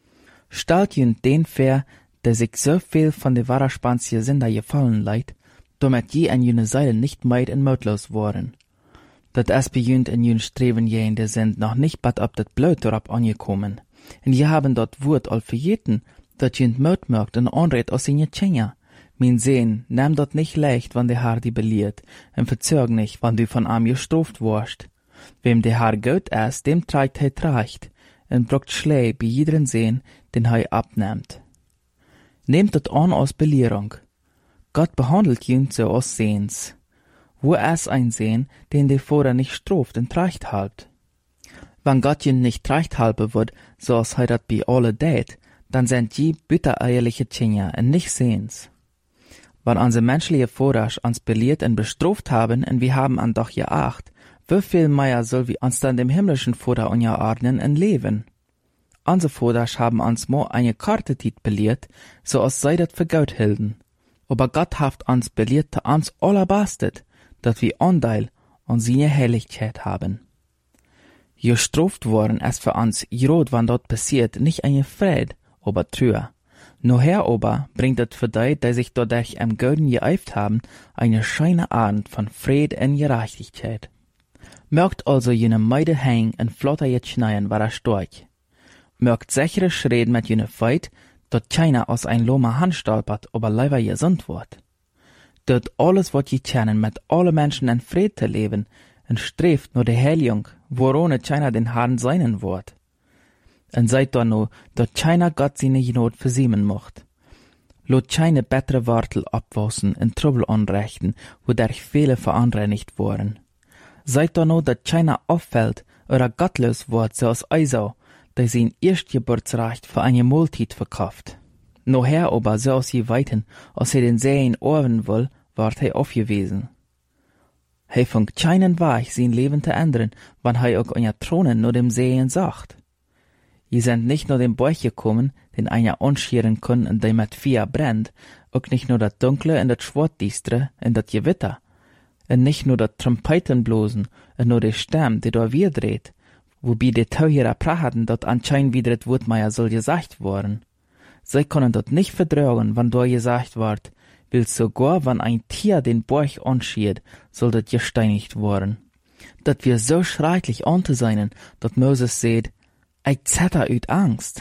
Stellt jünd den vor, der sich so viel von der Waraspanzige Sünder gefallen leid, damit je an jene Seile nicht meid und mutlos worden. Dat es bei jünd in jün Streben jende sind noch nicht bad ob dat Blut darauf angekommen. Und je haben dort Wort all verjeten, dat jünd Mut mögt und anred aus seine Tschenja. Mein Sehn, nimm dort nicht leicht, wann der Herr die beliert, und verzög nicht, wann du von ihm gestraft warst. Wem der Herr gut ist, dem trägt er Tracht, und brucht Schlee bei jederen Sehn, den er abnimmt. Nehmt das an aus Belehrung. Gott behandelt jünd so aus Sehns. Wo ist ein Sehn, den der Vater nicht straft und Tracht halt? Wenn Gott jünd nicht Tracht halten wird, so als er das bei alle tät, dann sind die bittereierliche Tschenja und nicht Sehns. Wenn unsere menschliche Vater uns belehrt und bestraft haben, und wir haben an doch geacht, wie viel mehr soll wir uns dann dem himmlischen Vater unterordnen und leben? Unsere Vater haben uns mal eine Kartetit belehrt, so als sei das für Gott hielten. Aber Gott hat uns belehrt, zu uns allerbastet, dass wir Anteil an seine Herrlichkeit haben. Gestraft worden ist für uns, gerade wenn dort passiert, nicht eine Fried, aber Trühe. Noher aber bringt es für die sich dadurch am Göden geeift haben, eine scheine Abend von Fried und Gerechtigkeit. Mögt also jene Meide hängen und flotter jetzt schneien, war stark. Mögt sichere Schreden mit jene Feit, dort keiner aus ein loma Hand stolpert, aber leider gesund wird. Dort alles wird gekennen, mit alle Menschen in Fried zu leben, und strebt nur die Heiligung, worone keiner den Herrn seinen wird. Und seid da nur, dort keiner Gott seine Not versiemen mocht. Lot keine bessere Wortel abwassen und Trouble anrichten, wodurch viele für andere nicht wurden. Seid da nur, dort keiner auffällt oder gottlos wird, so als Eisau, der sein Erstgeburtsrecht für eine Mahlzeit verkauft. Noher aber, so als je weiten, als er den Sehen orven will, ward er aufgewiesen. He funkt keinen Weg, sein Leben zu ändern, wann er auch an Thronen nur dem Sehen sagt. Je sind nicht nur dem Bauch gekommen, den einer anscheren kann und der mit Feuer brennt, auch nicht nur das Dunkle und das Schwarzdistre und das Gewitter, und nicht nur das Trompetenblosen und nur der Stamm, der da wir dreht, wobei die Teuerer prachten, dort anscheinend wieder das Wurtmeier soll gesagt worden. Sie können dort nicht vertragen, wann da gesagt wird, will sogar, wenn ein Tier den Bauch anschiert, soll das gesteinigt worden. Dat wir so schrecklich anzuseinen, dat Moses seht, ich zetter üt Angst.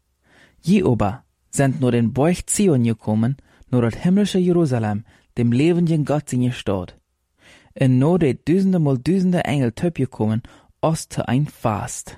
Je aber sind nur den Bauch Zion gekommen, nur das himmlische Jerusalem, dem lebenden Gott seine Stadt. Und nur die Düsende mal Düsende Engel töp gekommen, aus zu ein Fast.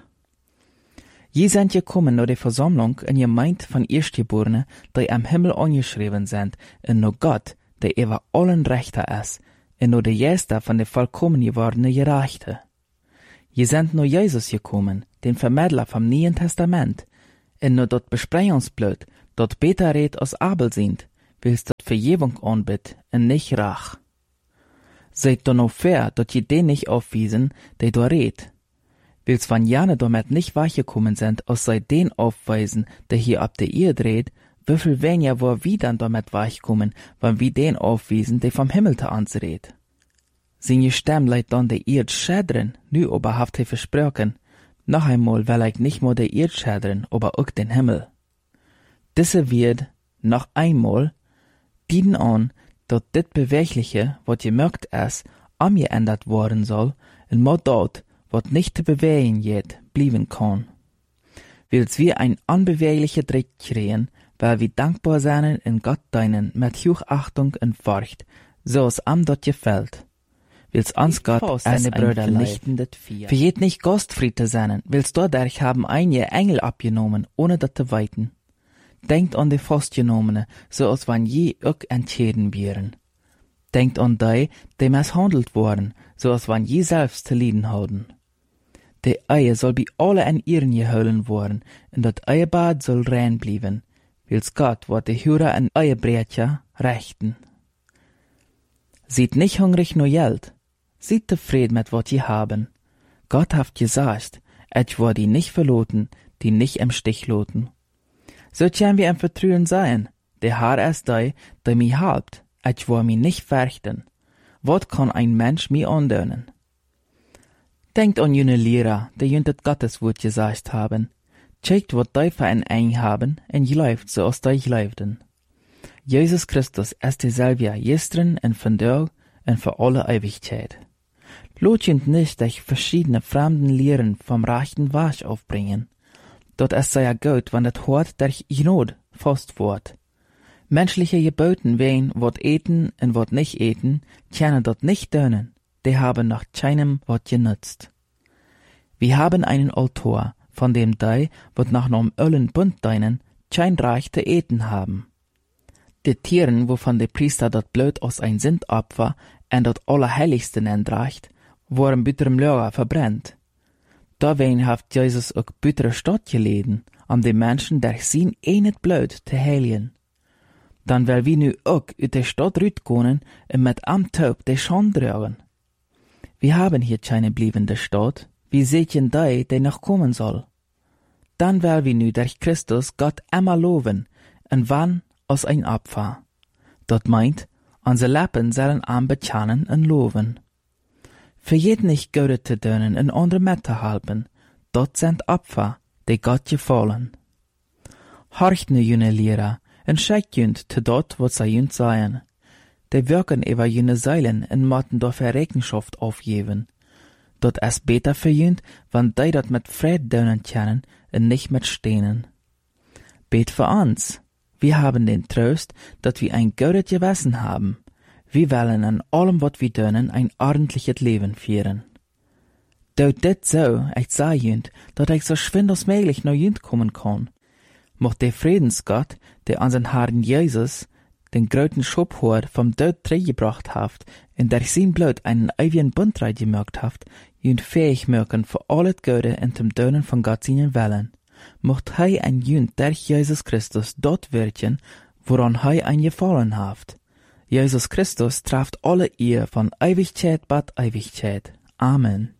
Je sind gekommen nur die Versammlung in Gemeinde von Erstgeborenen, die am Himmel angeschrieben sind, und nur Gott, der über allen Rechter ist, en nur de Jester van de vollkommen gewordene Gerechte. Je sind nur Jesus gekommen, den Vermittler vom Neuen Testament, en nur dort Besprechungsblut, dort beter red als Abel sind, willst dort Vergebung anbit en nicht Rach. Seid doch noch fair, dort je den nicht aufwiesen, der da red. Willst van jane damit nicht weichgekommen sind, als sei den aufweisen, der hier ab der Erde red, wieviel weniger wo wir dann damit weichkommen, wenn wir den aufwiesen, der vom Himmel te uns red. Seine Stimme leidt dann der Erde schädern, nu aber haft er versprochen, noch einmal will ich nicht nur der Erde schädern, aber auch den Himmel. Diese wird, noch einmal, dienen an, dat dit Bewegliche, wat gemerkt ist, angeändert worden soll, en mod dort, wat nicht zu bewegen jet, blieben kann. Wils wir ein unbewegliche Dreck kriegen, weil wir dankbar sein in Gott deinen mit Hochachtung und Furcht, so es am dort gefällt. Wils uns Gott es ein vernichtendes verjet nicht Gastfried zu sein, wils dadurch haben einige Engel abgenommen, ohne dat zu weiten. Denkt an die Festgenommene, so als wann je auch entschieden wären. Denkt an die misshandelt worden, so als wann je selbst zu leiden haben. Die Eie soll bei alle in ihren geholen worden, und das Eiebad soll rein bleiben, wils Gott wird die Hure an Eiebrecher rechten. Seid nicht hungrig nur Geld, seid zufrieden mit wat ihr haben. Gott haft gesagt, ich will die nicht verloten, die nicht im Stich loten. So können wir im Vertrauen sein, der Herr ist der mich halbt, ich will mich nicht fürchten. Was kann ein Mensch mir andönen? Denkt an jene Lehrer, die jündet Gotteswort gesagt haben. Checkt, was die für ein Eng haben, und läuft, so als die läuften. Jesus Christus ist derselbe gestern und vandaag und für alle Ewigkeit. Lot jünd nicht durch verschiedene fremden Lehren vom rechten Weg aufbringen. Dort ist sehr gut, wenn das Hort durch Not fast wird. Menschliche Geboten wehen, wat eten und wat nicht eten, können dort nicht dönen. Die haben nach keinem wat genützt. Wir haben einen Altar, von dem die, wat nach nom Ölen bunt deinen, kein Reich zu eten haben. Die Tieren, wovon der Priester dort Blut aus ein Sündopfer und dort Allerheiligsten entreicht, wurden bitterem Lager verbrennt. Dawein haft Jesus auch bittere Stadt geleden, um die Menschen durch sein enet Blut zu heiligen. Dann will wir nu auch uit der Stadt rütkonen und mit am Taub die Schande tragen. Wir haben hier keine bliebende Stadt, wir sehen die noch kommen soll. Dann will wir nu durch Christus Gott immer loben, und wann als ein Opfer. Dat meint, unsere Lippen sollen am bekennen und loben. Vergeet nicht Gott zu dienen und andere mitzuhelfen. Dort sind Opfer, die Gott gefallen. Horcht nu jene Lehrer, und schickt jünd zu dort, was sie jünd seien. Die wirken über jene Seilen und mochten dafür Rechenschaft aufgeben. Dort ist besser für jünd, wenn die dort mit Fried dienen können und nicht mit Steinen. Bet für uns. Wir haben den Trost, dass wir ein gutes Gewissen haben. Wir wollen an allem, was wir tun, ein ordentliches Leben führen. Dort dit so, ich sag jünd, dass ich so schwind als möglich nach jünd kommen kann. Mocht der Friedensgott, der unseren Herrn Jesus, den großen Schubhort vom Tod gebracht hat, und durch sein Blut einen ewigen Bund gemacht hat, jünd fähig machen für alles Gute und zum Tönen von Gott seinen Willen. Mocht hei ein jünd durch Jesus Christus dort wirken, woran hei ein gefallen hat. Jesus Christus trifft alle ihr von Ewigkeit bis Ewigkeit. Amen.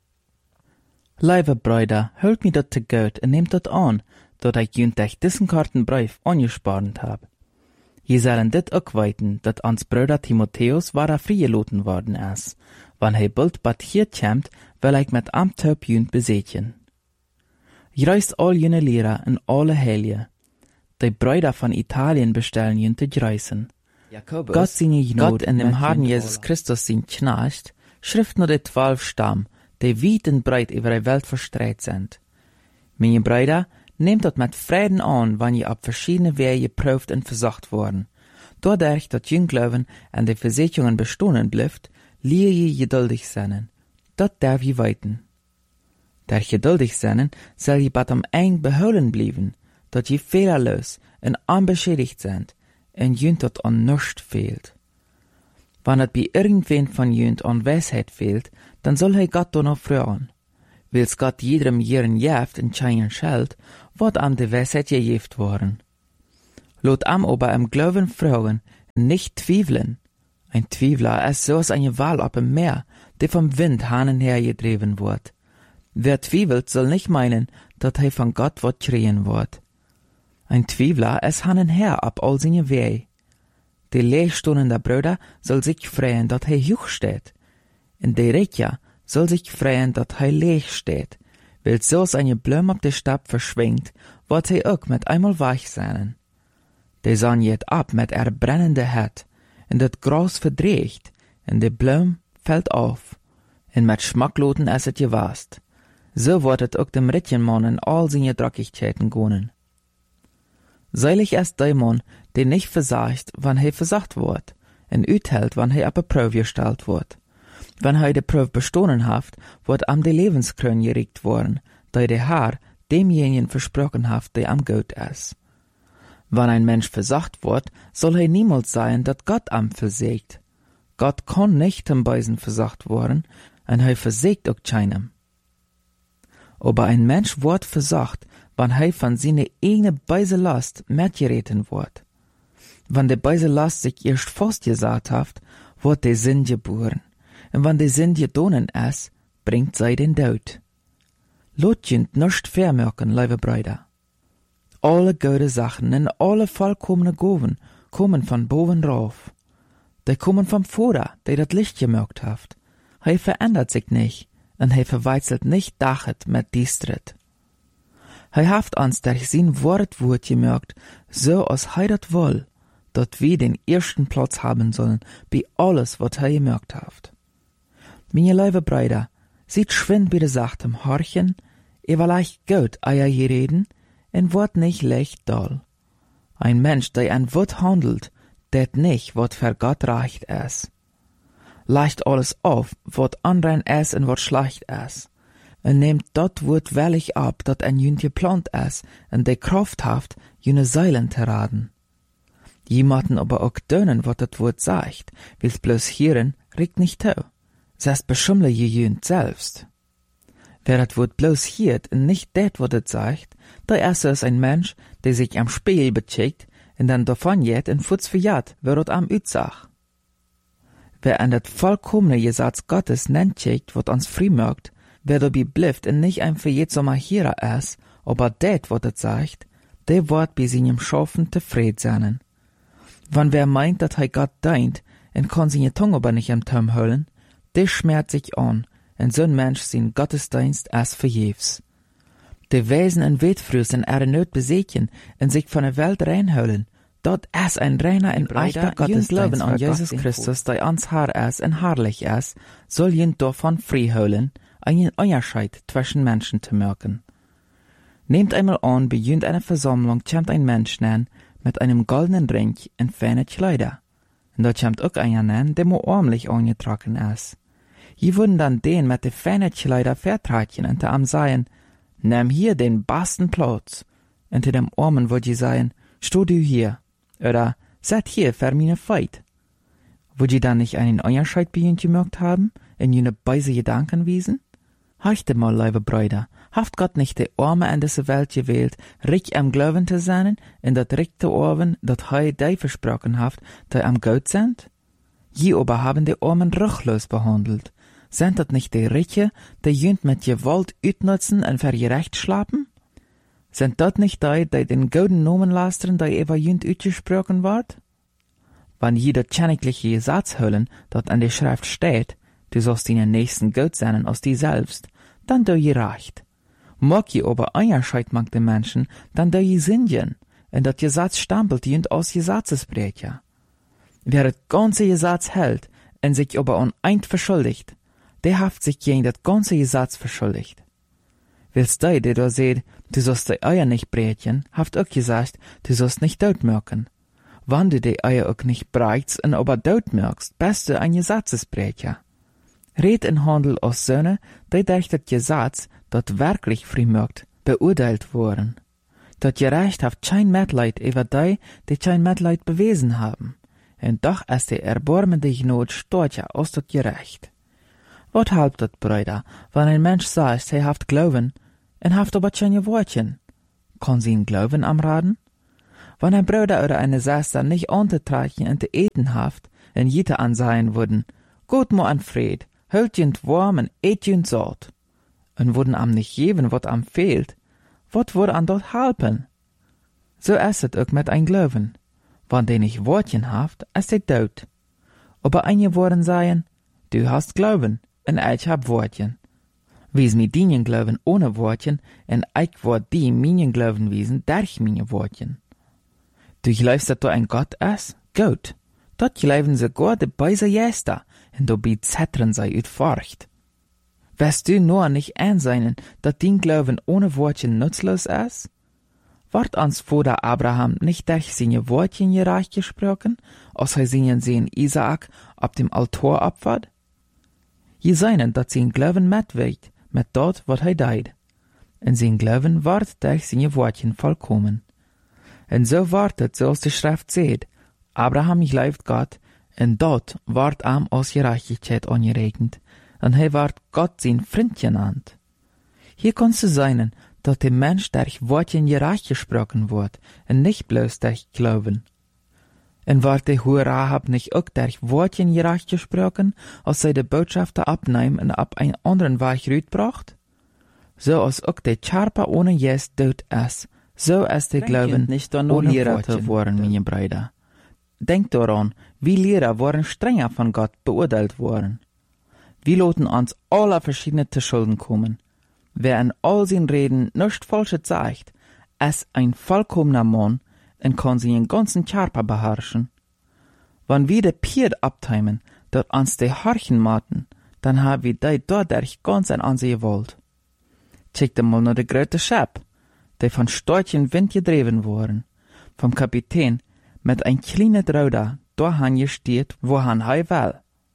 Liebe Brüder, hört mir dat zu Gott und nehmt dat an, dat ich jünd durch diesen Kartenbrief angespart hab. Je sollen dit auch weiten, dat ans Bruder Timotheus war freigeloten worden ist. Wann he bald bat hier kämmt, will ich mit am Taub jünd besetjen. Grüßt all jene Lehrer und alle Heilige. Die Brüder von Italien bestellen jünd te grüßen. Gott seine Gnade in dem Herrn Jesus Christus sein Knecht, schrift nur die 12 Stamm, die weit und breit über die Welt verstreut sind. Meine Brüder, nehmt das mit Frieden an, wenn ihr ab verschiedene Wege geprüft und versucht worden. Dadurch, dass Jünglauben an die Versicherungen bestehen bleibt, lehre ihr geduldig sein. Das darf ihr weiten. Durch geduldig sein, soll ihr bat am eng beholen bleiben, dass ihr fehlerlos und unbeschädigt seid, und jünd dat an nichts fehlt. Wann het bei irgendwen von jünd an Weisheit fehlt, dann soll hij Gott doch noch fragen. Wils Gott jedem Jahren jeft en scheinen scheld, wird am de Weisheit gejeft worden. Lot am aber am Glauben fragen, nicht zwiefeln. Ein Twiefler ist so als eine Wal auf dem Meer, die vom Wind hin und her gedreven wird. Wer twiefelt, soll nicht meinen, dass hij von Gott wird kriegen wird. Ein Twiefler ist hin und her ab all seine Wege. Die leegstehende Brüder soll sich freuen, dass hij hoch steht. Und der Richter soll sich freuen, dass hij leeg steht. Weil so seine Blume auf der Stab verschwingt, wird hij auch mit einmal weich sein. Die Sonne geht ab mit er brennende Het, und das Gras verdreht, und die Blume fällt auf, und mit Schmackloten ist es gewast. So wird es auch dem Ritchenmann in all seine Dreckigkeiten gehen. Seilig ist der Mann, der nicht versagt, wann er versagt wird, und uthält, wann er auf eine Prüf gestellt wird. Wenn er die Prüf bestanden hat, wird am die Lebenskrön gericht worden, da der Herr demjenigen versprochen hat, der am Gott ist. Wenn ein Mensch versagt wird, soll er niemals sein, dass Gott am versagt. Gott kann nicht im Beisen versagt worden, und er versagt auch keinem. Aber ein Mensch wird versagt, wenn er von seiner eigenen Beiselast mitgereten wird. Wenn die Beiselast sich erst festgesagt hat, wird der Sinn geboren. Und wenn der Sinn gedonnen ist, bringt sie den Tod. Lot jünt nicht vermerken, liebe Brüder. Alle gute Sachen und alle vollkommene Gaben kommen von boven rauf. Die kommen vom Vater, der das Licht gemerkt hat. Er verändert sich nicht, und er verwechselt nicht Dachet mit Distret. Er hat uns durch sein Wort gemerkt, so als er das will, dass wir den ersten Platz haben sollen, bei alles, was er gemerkt hat. Meine liebe Brüder, seht schwind bei der Sachtem Horchen, ihr leicht gut euer reden, und wird nicht leicht doll. Ein Mensch, der an Wort handelt, det nicht, wat für Gott recht ist. Leicht alles auf, wat anrein ist und wat schlecht ist. Und nehmt dort Wort wellig ab, dat ein jünd geplant ist, und de Kraft haft, jüne Seilen zu raden. Jemanden aber auch dönen, wat dat Wort sagt, will's bloß hieren, regt nicht tau. Selbst beschummle je jünd selbst. Wer dat Wort bloß hiert und nicht det, wat het sagt, der erste ist ein Mensch, der sich am Spiegel becheckt und dann davon jet und futz verjat, wer dort am Utsach. Wer an dat vollkommene Gesetz Gottes nennt checkt, wat uns frei merkt, wer dabei blifft und nicht ein verjetsamer Hierer ist, aber det, wat het sagt, der wird bei seinem Schaffen zufrieden sein. Wann wer meint, dat Gott deint und kann seine Tongue aber nicht am Turm hüllen, der schmerzt sich an, und so'n Mensch sein Gottesdienst als verjefs. De Wesen en Wetfrüssen nicht besechen und sich von der Welt reinholen, dort ist ein reiner und echter Gottesdienst glauben an Jesus Christus, der ans Haar ist und herrlich ist, soll jent davon frei holen, einen Unterschied zwischen Menschen zu merken. Nehmt einmal an, bei jent einer Versammlung kommt ein Mensch nen, mit einem goldenen Ring und feine Kleider. Und dort kommt auch einer nen, der mo armlich angetragen ist. Je würden dann den mit de feine Kleider vertragen und am sagen, nimm hier den besten Platz. Und dem Armen würd je sagen, steh du hier. Oder, set hier für meine Feit. Würd je dann nicht einen Unterschied bei ihnen gemerkt haben, in jene beise Gedanken wiesen? Horchte mal, liebe Brüder, haft Gott nicht die Arme in diese Welt gewählt, reich am Glauben zu sein, in dat rechte Orven, dat hei die versprochen haft, die am Gott sind? Je aber haben die Armen ruchlos behandelt. Sind dat nicht die Reiche, die jünd mit Gewalt utnutzen und für ihr Recht schlappen? Sind dat nicht die den gouden Nomen lastern, die über jünd utgesprochen ward? Wann jeder königliche Gesetz hüllen, dat an der Schrift steht, du sollst deinen Nächsten Gott sein aus dir selbst, dann do je recht. Mag je aber Unterschied mag den Menschen, dann do je Sündigen, und dat Gesetz stampelt jünd aus Gesetzesbrecher. Wer das ganze Gesetz hält und sich aber an eint verschuldigt, der haft sich gegen das ganze Gesetz verschuldigt. Willst du, der da seht, du sollst die Eier nicht brätchen, haft auch gesagt, du sollst nicht dort merken. Wann du die Eier auch nicht brätst und aber dort merkst, bist du ein Gesetzesbrecher. Red in Handel aus Söhne, die durch das Gesetz, das wirklich frei merkt, beurteilt wurden. Das Gerecht haft kein Mitleid über die kein Mitleid bewiesen haben. und doch ist die erbarmende Not stärker als das Gerecht. Wat helpt dat, Brüder, wenn ein Mensch sagt, er haft Glauben, und haft aber keine Wortchen? Kann sie ihn Glauben amraten? Wenn ein Bruder oder eine Schwester nicht anzutreichen und zu eten haft, und jede ansehen würden, Gott mo an Fried, hält jent warm und et jent satt, und würden am nicht geben, wat am fehlt, wat würde an dort helpen? So ist es auch mit ein Glauben. Wenn der nicht Wortchen haft, ist er tot. Aber einige würden sagen, du hast Glauben, und ich hab Wortchen. Wies mir dien Glauben ohne Wortchen, und ich word die minen Glauben wiesen durch meine Wortchen. Du glaubst, dass du ein Gott ist? Gut. Dort glauben sie sogar de beise Jester, und dabei zettern sie ut Furcht. Wirst du nur nicht einsehen, dass dein Glauben ohne Wortchen nutzlos ist? Ward ans Vater Abraham nicht durch seine Wortchen gereich gesprochen, als seinen Sohn Isaak ab dem Altar opfert? Je seinen, dass sein Glauben mitweht, mit dort, was deid. Und sein Glauben ward durch seine Wortchen vollkommen. Und so wartet, so als die Schrift seht, Abraham glaubt Gott, und dort ward am als Gerechtigkeit angeregnet, und ward Gott sein Freund genannt. Hier kannst du sein, dass der Mensch durch Wortchen gerecht gesprochen wird, und nicht bloß durch Glauben. Und ward der hohe Rahab nicht auch durch Wortchen gerecht gesprochen, als sie die Botschafter abnehmen und ab einen anderen Weg rütbracht? So als auch der Charpa ohne Jes dort ist, so ist der Glauben nicht ohne Lehrer zu worden, meine Brüder. Denkt daran, wie Lehrer waren strenger von Gott beurteilt worden. Wir loten uns alle verschiedene zu Schulden kommen. Wer in all seinen Reden nichts Falsches sagt, ist ein vollkommener Mann und kann seinen ganzen Körper beherrschen. Wenn wir de Pied abteimen, dort uns de Horchen maten, dann haben wir die dadurch ganz ein Ansehen gewollt. Check mal nur de große Schap, die von starken Wind gedreven worden, vom Kapitän mit ein kleinen Ruder dahin gesteht, wohin will.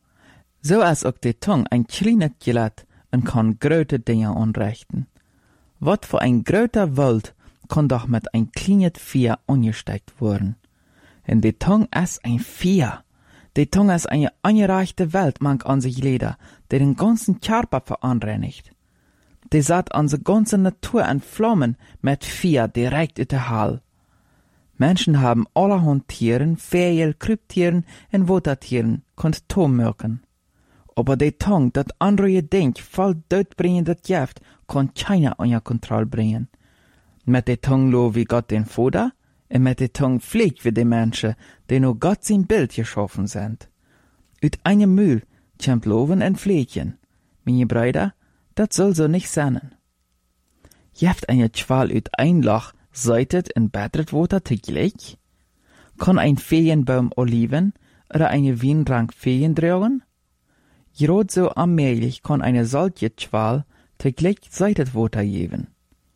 So ist auch die Tongue ein kleines Gelät und kann große Dinge anrichten. Wat für ein großer Welt kann doch mit ein kleines Vieh angesteckt worden. Und die Tongue ist ein Vieh. Die Tongue ist eine angereichte Welt, man an sich Leder, die den ganzen Körper veranreinigt. Die satt unsere ganze Natur in Flammen mit Vieh direkt in der Hall. Menschen haben allerhand Tieren, Vögel, Kryptieren und Watertieren, könnt Tommerken. Aber die Tongue, das andere Ding, voll dödbringendes Gift, kann keiner unter Kontrolle bringen. Mit der Tongue lo wie Gott den Vater, und mit der Tongue fliegt wie die Menschen, die nur Gott sein Bild geschaffen sind. Ut einem Mühl kommt Loven und Fliegen. Meine Brüder, das soll so nicht sein. Jeft eine Schwal ut ein Loch, seitet und bettert Wasser teglich? Kann ein Feenbaum Oliven oder eine Weinrank Feen tragen? Gerade so allmählich kann eine solche Schwal teglich seitet Wasser geben.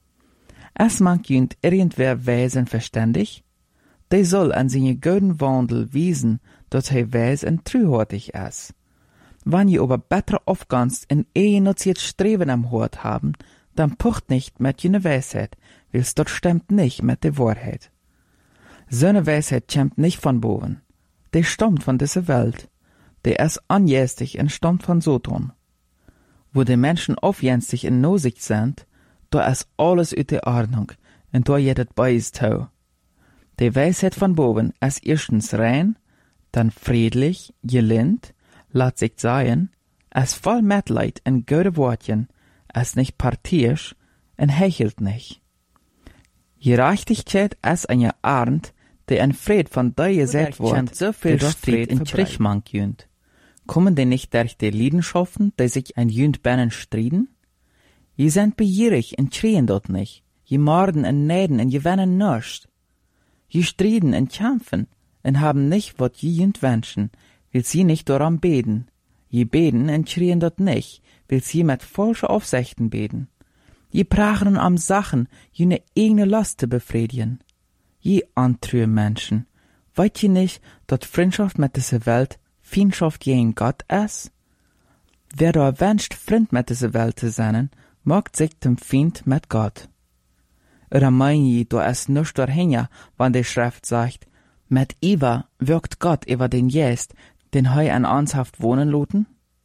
Es mag jünd irgendwer Wesen verständig, der soll an seine guten Wandel wiesen, dass er weis und treuhärtig ist. Wenn ihr aber besser aufgangst in ehenoziert Streben am Hort haben, dann pucht nicht mit jener Weisheit, weil's dort stimmt nicht mit der Wahrheit. So eine Weisheit kommt nicht von boven, der stammt von dieser Welt, der ist anjästig und stammt von Satan. Wo die Menschen aufjänstig in Nosig sind, da ist alles in der Ordnung, und da jedet beides tau. Die Weisheit von boven ist erstens rein, dann friedlich, gelind, lat sich sagen, ist voll Mitleid und gute Wortchen, ist nicht partisch und hechelt nicht. Gerechtigkeit ist eine Art, die in Fried von dir gesagt wird, so viel Fried in Kriegmann jünd. Kommen die nicht durch die Leidenschaften, die sich ein jünd bennen striden? Je sind begierig und schreien dort nicht. Je morden und näden und je wennen nichts. Je striden und kämpfen und haben nicht, was je jünd wünschen, will sie nicht daran beten. Je beten und schreien dort nicht, will sie mit falschen Aufsichten beten. Je prachen am Sachen, jene eigene Lust zu befriedigen. Je antrühe Menschen, weißt je nicht, dass Freundschaft mit dieser Welt Feindschaft gegen Gott ist? Wer da wünscht, Freund mit dieser Welt zu sein, macht sich zum Feind mit Gott. Oder mein je, da ist nichts dahinter, wenn die Schrift sagt, Mit Eva wirkt Gott über den Jest, den hei an ons haft wohnen loten?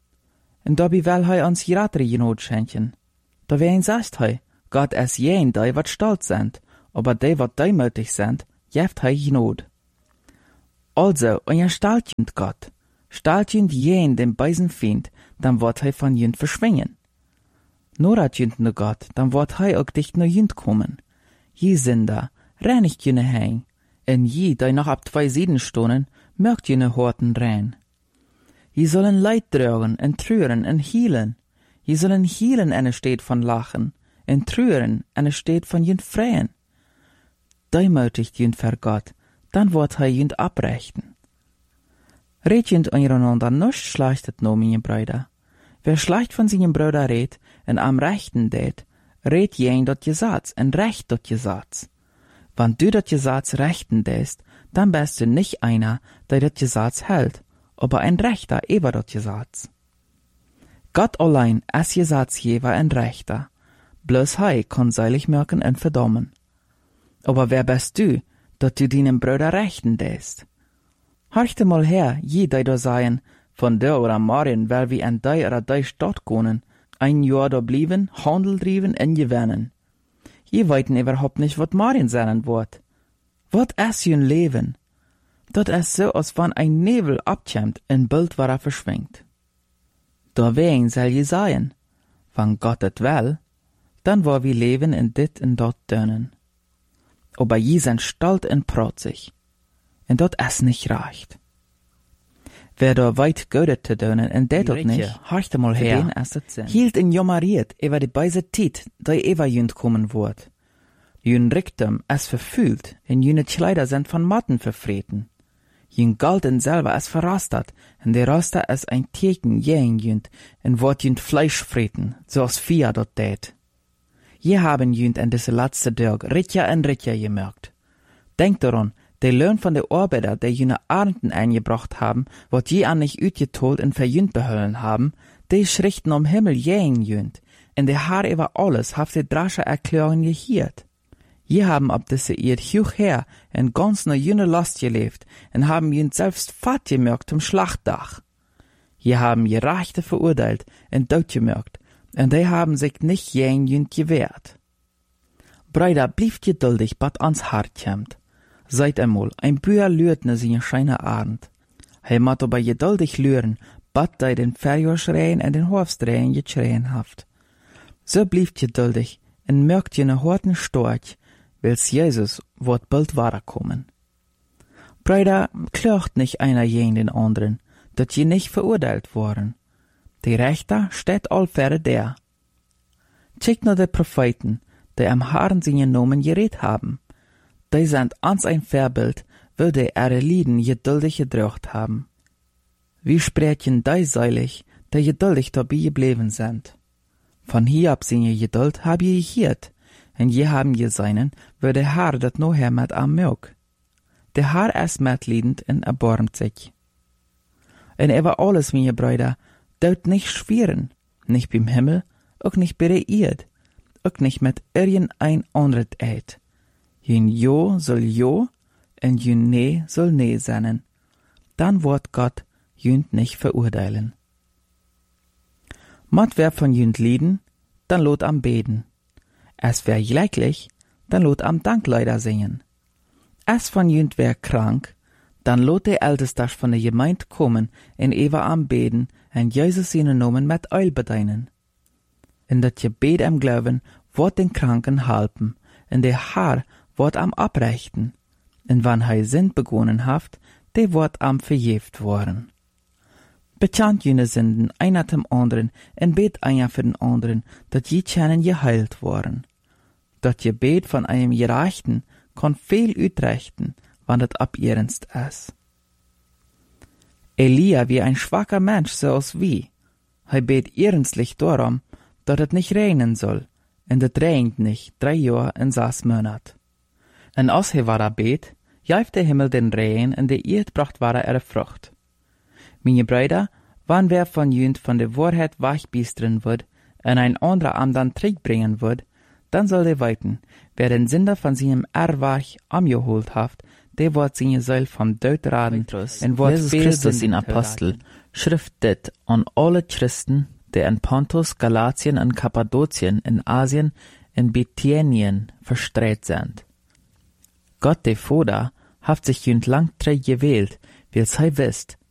En dabei will hei ons jiratere genot schenken. Da wen sagt hei, Gott es jen die wat stolz sind, aber die wat deimütig sind, jeft hei genot. Also, und ihr staltjent Gott, staltjent jen den beisen Feind, dann wird hei von jent verschwingen. Nur hat jent ne Gott, dann wird hei auch dicht ne jent kommen. Je Sünder, reinigt jene heim, en je, die noch ab 2 Sieden stonen, mögt jene Horten rein. Je sollen Leid tragen, en trüren, en hielen. Je sollen hielen, en steht von lachen, en trüren, en steht von jent freien. Deimütigt jent ver Gott, dann wird hei jent abrechten. Red jent untereinander nicht schlechtet no, meine Brüder. Wer schlecht von seinen Brüder redt, en am Rechten det, red jen dat je Satz, en recht dat je Satz. Wann du dat je Satz rechten dest, dann bist du nicht einer, der dat je Satz hält, aber ein Rechter über dat je Satz. Gott allein es je Satz jewer ein Rechter, bloß hei kann seilig merken en verdammen. Aber wer bist du, dat du deinen Brüder rechten dest? Horchte mal her, je die da seien, von der oder morgen will wie en die oder die Stadt konen, ein Jahr da blieben, Handel driven en gewinnen. Je weiten überhaupt nicht, wat morgen sein wird. Wat es jün Leben? Dat es so, als wann ein Nebel abkämmt, en Bild war verschwingt. Da wen soll je sein? Wann Gott et will, dann war wir leben in dit en dort dönen. Aber je sind stalt en protzig, en dat es nicht reicht. Wer da weit gödet te dönen en det dort nicht, horchte mal her, hielt in jommeriert über die beise Tiet, die ever jünd kommen wird. Jün Riktum es verfühlt, en jüne Kleider sind von Matten verfreten. Jün Galten selber es verrostet, en der Roster es ein Teken jähen jünd, en wort jünd Fleisch freten, so als Vieh dort tät. Je haben jünd en diese letzte Tag Ritja en Ritja gemerkt. Denkt daran, der Lohn von der Arbeiter, der jüne Arnden eingebracht haben, wat je an nicht ütgetolt en verjünd behöllen haben, die schrichten am Himmel jähen jünd, en der Haar über alles haft die drasche Erklärung gehiert. Je haben ab diese Erd hoch her en ganz ne jüne Last gelebt en haben jünd selbst fat gemerkt zum Schlachtdach. Je haben je Rechte verurteilt en dood gemerkt, en die haben sich nicht jähen jünd gewehrt. Brüder, blieft geduldig, bat ans Hart kämmt. Seid einmal, ein Büher lürt ne seine scheine Abend. He mat aber geduldig lüren, bat dei den Verjor schreien en den Horfstreien geschreien haft. So blieft geduldig, en merkt je ne horten Storch, wils Jesus wird bald kommen. Brüder, klagt nicht einer jen den anderen, dat je nicht verurteilt worden. Die Rechter steht allfähre der. Checkt nur die Propheten, die am Haaren seine Nomen geredet haben. Die sind ans ein Vorbild, würde ihre Lieden geduldig gedrückt haben. Wie sprechen die seilig, die geduldig dabei geblieben sind? Von hier ab seine Geduld hab je gehiert, en je haben je seinen, würde der Herr dat noher mit am Milk. Der Herr ist mitliedend en erbarmt sich. En über alles, meine Brüder, dort nicht schweren, nicht beim Himmel, auch nicht bei der Erd, auch nicht mit irgendein anderes Eid. Jün Jo soll Jo, en jün Nee soll Nee sein. Dann wird Gott jünd nicht verurteilen. Mat wer von jünd lieden, dann lot am beten. Es wär gleichlich, dann lot am Dankleider singen. Es von jünd wär krank, dann lot der Älteste von der Gemeinde kommen en ewa am beten en Jesus seine Nomen mit Eul bedeinen. In dat Gebet am Glauben wird den Kranken halpen, en der Herr wird am abrechten, en wann hei Sünd begonnen haft, de wird am verjeft worden. Bekannt jene Sünden einer dem anderen, en bet einer für den anderen, dat je können geheilt worden. Dat Gebet von einem Gerechten kann viel utrechten, wann dat ab ernst ist. Elia wie ein schwacher Mensch so als wie, hei bet ernstlich darum, dat het nicht regnen soll, en dat regnet nicht 3 Jahr en 6 Monat. En als hij war bet, jaeft der Himmel den Regen en de Erd bracht ihre Frucht. Meine Brüder, wann wer von jünd von der Wahrheit wachbistern wird, en ein anderer am dann Trick bringen wird, dann soll der weiten, wer den Sünder von seinem Erwach amgeholt haft, der wordt zijn Seil vom Deut raden, en wordt Jesus Christus in Apostel, schrift dit an alle Christen, die in Pontus, Galatien en Kappadokien, in Asien, in Bithynien verstreut sind. Gott der Vater hat sich jünd lang trei gewählt, weil sei wisst,